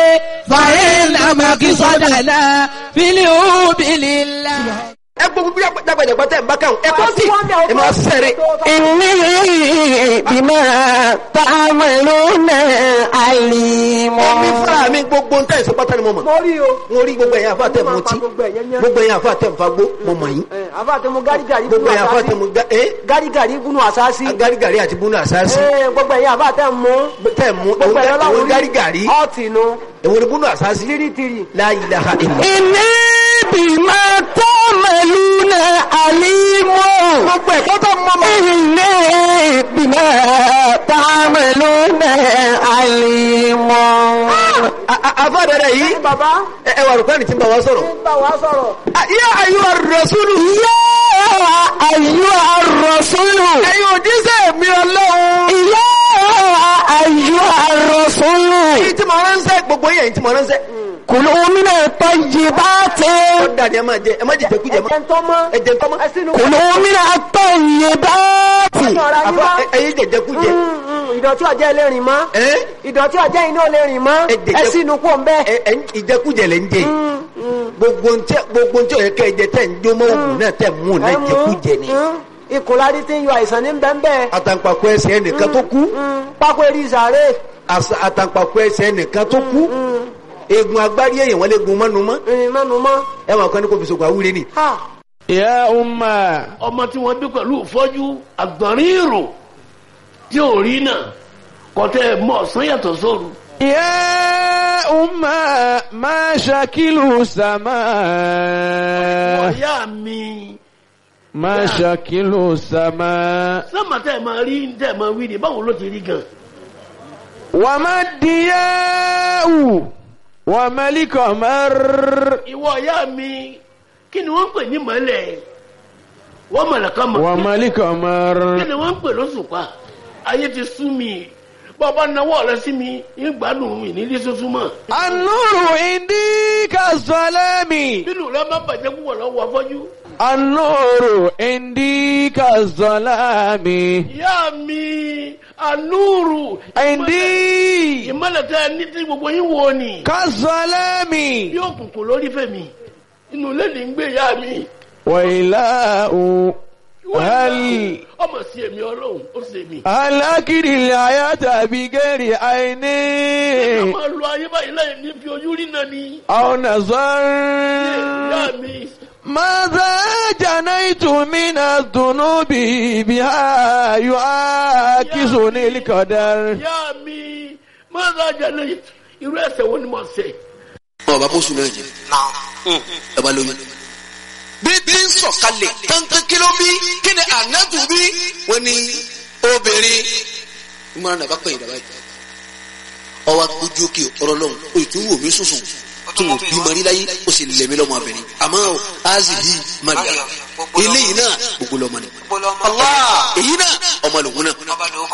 Speaker 1: فإن مقصدنا في اليوم بالله
Speaker 4: ẹ gbogbo bí dàgbàdàgbà tẹ̀ ń bá káwọn ẹ kọ́ sí ẹ máa sẹ́rẹ̀.
Speaker 5: Inni bima ta'maluna alim.
Speaker 4: Èmi fúnra mi gbogbo ń tẹ̀ ṣe pátá ni mo mọ̀.
Speaker 6: mo rí o.
Speaker 4: mo rí gbogbo ẹ̀yin àfa tẹ̀ mọ́ tí gbogbo ẹ̀yin àfa tẹ̀ ń fagbó mo mọ̀ yín.
Speaker 6: àfa tẹ mu gárigàrí
Speaker 4: gbogbo ẹ̀yin àfa tẹ̀ mú
Speaker 6: gárigàrí gúnú àsáàsì.
Speaker 4: gárigàrí àti búnú àsáàsì.
Speaker 6: gbogbo ẹ̀yin àfa tẹ̀ mú.
Speaker 4: tẹ̀ mú
Speaker 6: gbogbo ẹ̀yin ọlọ́run
Speaker 4: gárigàrí.
Speaker 6: ọ̀tì nu.
Speaker 4: èwo ni búnú àsáàsì.
Speaker 6: tìrìtìrì.
Speaker 4: La ilaha illallah.
Speaker 5: Inni bima ta'maluna alim.
Speaker 4: gbogbo ẹ̀kọ́ tó mọ́ mọ́.
Speaker 5: Inni bima ta'maluna alim.
Speaker 4: àfa dẹ̀dẹ̀ yìí.
Speaker 6: bàbá.
Speaker 4: ẹ wà rúkọ́ ni tí ń bá wa sọ̀rọ̀.
Speaker 6: ń bá wa sọ̀rọ̀.
Speaker 4: yá ayyuha rasulu.
Speaker 5: Ya ayyuha ar-rasulu.
Speaker 4: ẹ̀yin òjíṣẹ́ mi ọlọ́run.
Speaker 5: Ya ayyuha ar-rasulu.
Speaker 4: èyí tí mo ránṣẹ́ gbogbo yẹn tí mo ránṣẹ́.
Speaker 5: Kulu min at-tayyibati.
Speaker 4: ó dàdí ẹ máa jẹ ẹ má jẹ jẹkújẹ mọ́.
Speaker 6: ẹ̀jẹ̀ ń tọ́ mọ́.
Speaker 4: ẹ̀jẹ̀ ń tọ́ mọ́.
Speaker 6: ẹ sínú.
Speaker 5: Kulu min at-tayyibati.
Speaker 6: ọ̀rọ̀ ayé
Speaker 4: àfa
Speaker 6: wá.
Speaker 4: ẹ̀yin jẹjẹkújẹ.
Speaker 6: ìdọ̀tí ọjọ́ ilé rìn mọ́.
Speaker 4: ẹ
Speaker 6: ìdọ̀tí ọjọ́ iná olè rìn mọ́.
Speaker 4: Ẹ jẹjẹ-
Speaker 6: ẹ sínú kó ń bẹ́.
Speaker 4: ẹ ẹ ìjẹkújẹ lẹ ń jẹ gbogbo ntẹ gbogbo ntẹ ọyẹ kẹ jẹ tẹ ń jó mọ òògùn náà tẹ mú náà jẹkújẹ ni.
Speaker 6: ìkùnlárí tí ń yọ àìsàn ní bẹ́ẹ̀
Speaker 4: àtàǹpàkò ẹsẹ̀ ẹnìkan tó kú
Speaker 6: pákó eré ìsàrè.
Speaker 4: àṣà- àtàǹpàkò ẹsẹ̀ ẹnìkan tó kú eegun agbárí èèyàn wọn lè gun mọ́nu mọ́
Speaker 6: ìrìn mẹ́nu mọ́.
Speaker 4: ẹ máa kọ́ ní kò fi sògùn àwúre ni.
Speaker 6: ha
Speaker 1: يا أمة
Speaker 7: ọmọ tí wọ́n bí pẹ̀lú ìfọ́jú àgbọ̀nrín ìrò tí ò rí náà kọ́tẹ́ mọ̀ ọ̀sán yàtọ̀ sóru.
Speaker 1: يا أمة ما شكل السماء
Speaker 7: ọ̀yá mi
Speaker 1: ما شكل السماء
Speaker 7: sọ́mà tẹ́ ẹ̀ máa rí tẹ́ ẹ̀ máa wí ni báwo ló ti rí gan.
Speaker 1: وما الضياء وما القمر
Speaker 7: ìwọ ọ̀yá mi kí ni wọ́n ń pè ní mọ́lẹ̀ wọ́n mọ̀lẹ̀ kan mọ̀
Speaker 1: وما القمر
Speaker 7: kí ni wọ́n ń pè lóṣùpá ayé ti sú mi bọ́ọ̀bá náwó rẹ sí mi ń gbádùn mi nílé sọ́sún mọ́.
Speaker 1: النور عندي كالظلام
Speaker 7: nínú rẹ má bàjẹ́ púpọ̀ lọ́wọ́ afọ́jú.
Speaker 1: النور عندي كالظلام
Speaker 7: ìyá mi ànúrù
Speaker 1: عندي
Speaker 7: ìmọ̀lẹ̀ tẹ́ ẹ ní tí gbogbo yín wo ni
Speaker 1: كالظلام
Speaker 7: bí òkùnkùn lórí fẹ̀mí inú ilé ní ń gbé ìyá mi.
Speaker 1: وإله هل
Speaker 7: ọmọ sí èmi ọlọ́run ó sì èmi.
Speaker 1: هل أكل الحياة بغير عين
Speaker 7: a máa lo ayé báyìí lẹ́yìn ní fi ojú rí náà ni.
Speaker 1: أو نظر
Speaker 7: ìyá mi
Speaker 1: ماذا جنيت من الذنوب بها يعاكسني القدر
Speaker 7: ìyá mi máa ń rajà lẹ́yìn irú ẹ̀ṣẹ̀ wo ni mo ṣẹ̀.
Speaker 4: ọba bó sùn náà jẹ ẹ bá lóyún. bí bí ń sọ̀kalẹ̀ kankan kí ló bí kí ni ànábù bí wọ́n ní obìnrin ìmọ̀ràn náà bá pẹ̀yìn dàbá yìí. ọwọ́ ojú òkè ọ̀rọ̀ lọ́hùn o ì tún wò mí sùsùn tó wò bí mọ̀rí láyé ó sì lẹ̀mí lọ́mọ abẹ́rẹ́ àmọ́ azi yìí maria eléyìí náà gbogbo lọ́mọ ni. Allah èyí náà ọmọ lòun náà.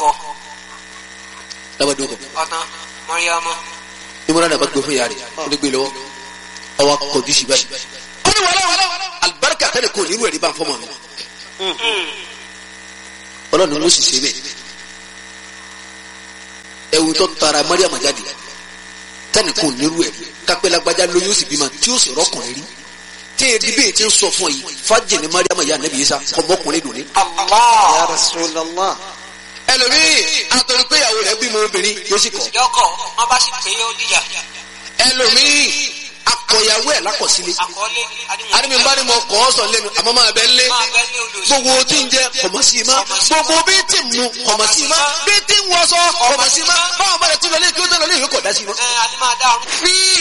Speaker 4: lábàdúkọ. ìmọ̀ràn náà bá gbé fún yàrá rẹ̀ ó lè gbé lọ́wọ́ ọwọ́ kọjú sí báyìí. ó ní wàhálà alibarika tẹ́lẹ̀ kò nírú ẹ̀rí bá ń fọ́mọ mi. ọlọ́run ló sì ṣe bẹ́ẹ̀. ẹ̀wù tó tara mariam jáde tẹ́lẹ̀ kò nírú ẹ̀rí kápẹ́ lágbájá lóyún ó sì bímọ tí ó sì rọ́kùnrin rí. tí èdè bẹ́ẹ̀ ti ń sọ fún yìí fájì ní mariam yà nẹ́bí yíṣà ọmọkùnrin dùn ní.
Speaker 2: Ya Rasulullah.
Speaker 4: ẹlòmíì àtọ̀rọ̀ pé ìyàwó rẹ̀ bímọ obìnrin yóò sì kọ̀.
Speaker 8: yọkọ wọn bá sì pé ó díjà.
Speaker 4: ẹlòmíì akọ̀yàwó ẹ̀ lákọ̀sílẹ̀.
Speaker 8: àkọọ́lé
Speaker 4: adimi bá ní mo kọ́ ọ sọ lẹ́nu àmọ́ máa bẹ lé
Speaker 8: máa bẹ ní olùsọ.
Speaker 4: gbogbo tí ń jẹ kọ̀mọ̀ sí ma gbogbo bí tí ń mu kọ̀mọ̀ sí ma bí tí ń wọṣọ kọ̀mọ̀ sí ma báwọn bá rẹ̀ tún lọ lé kí ó tẹ̀ lọ lé ìwé kọ̀ dá sí ma.
Speaker 8: ẹ adé máa dá ọrùn.
Speaker 4: fi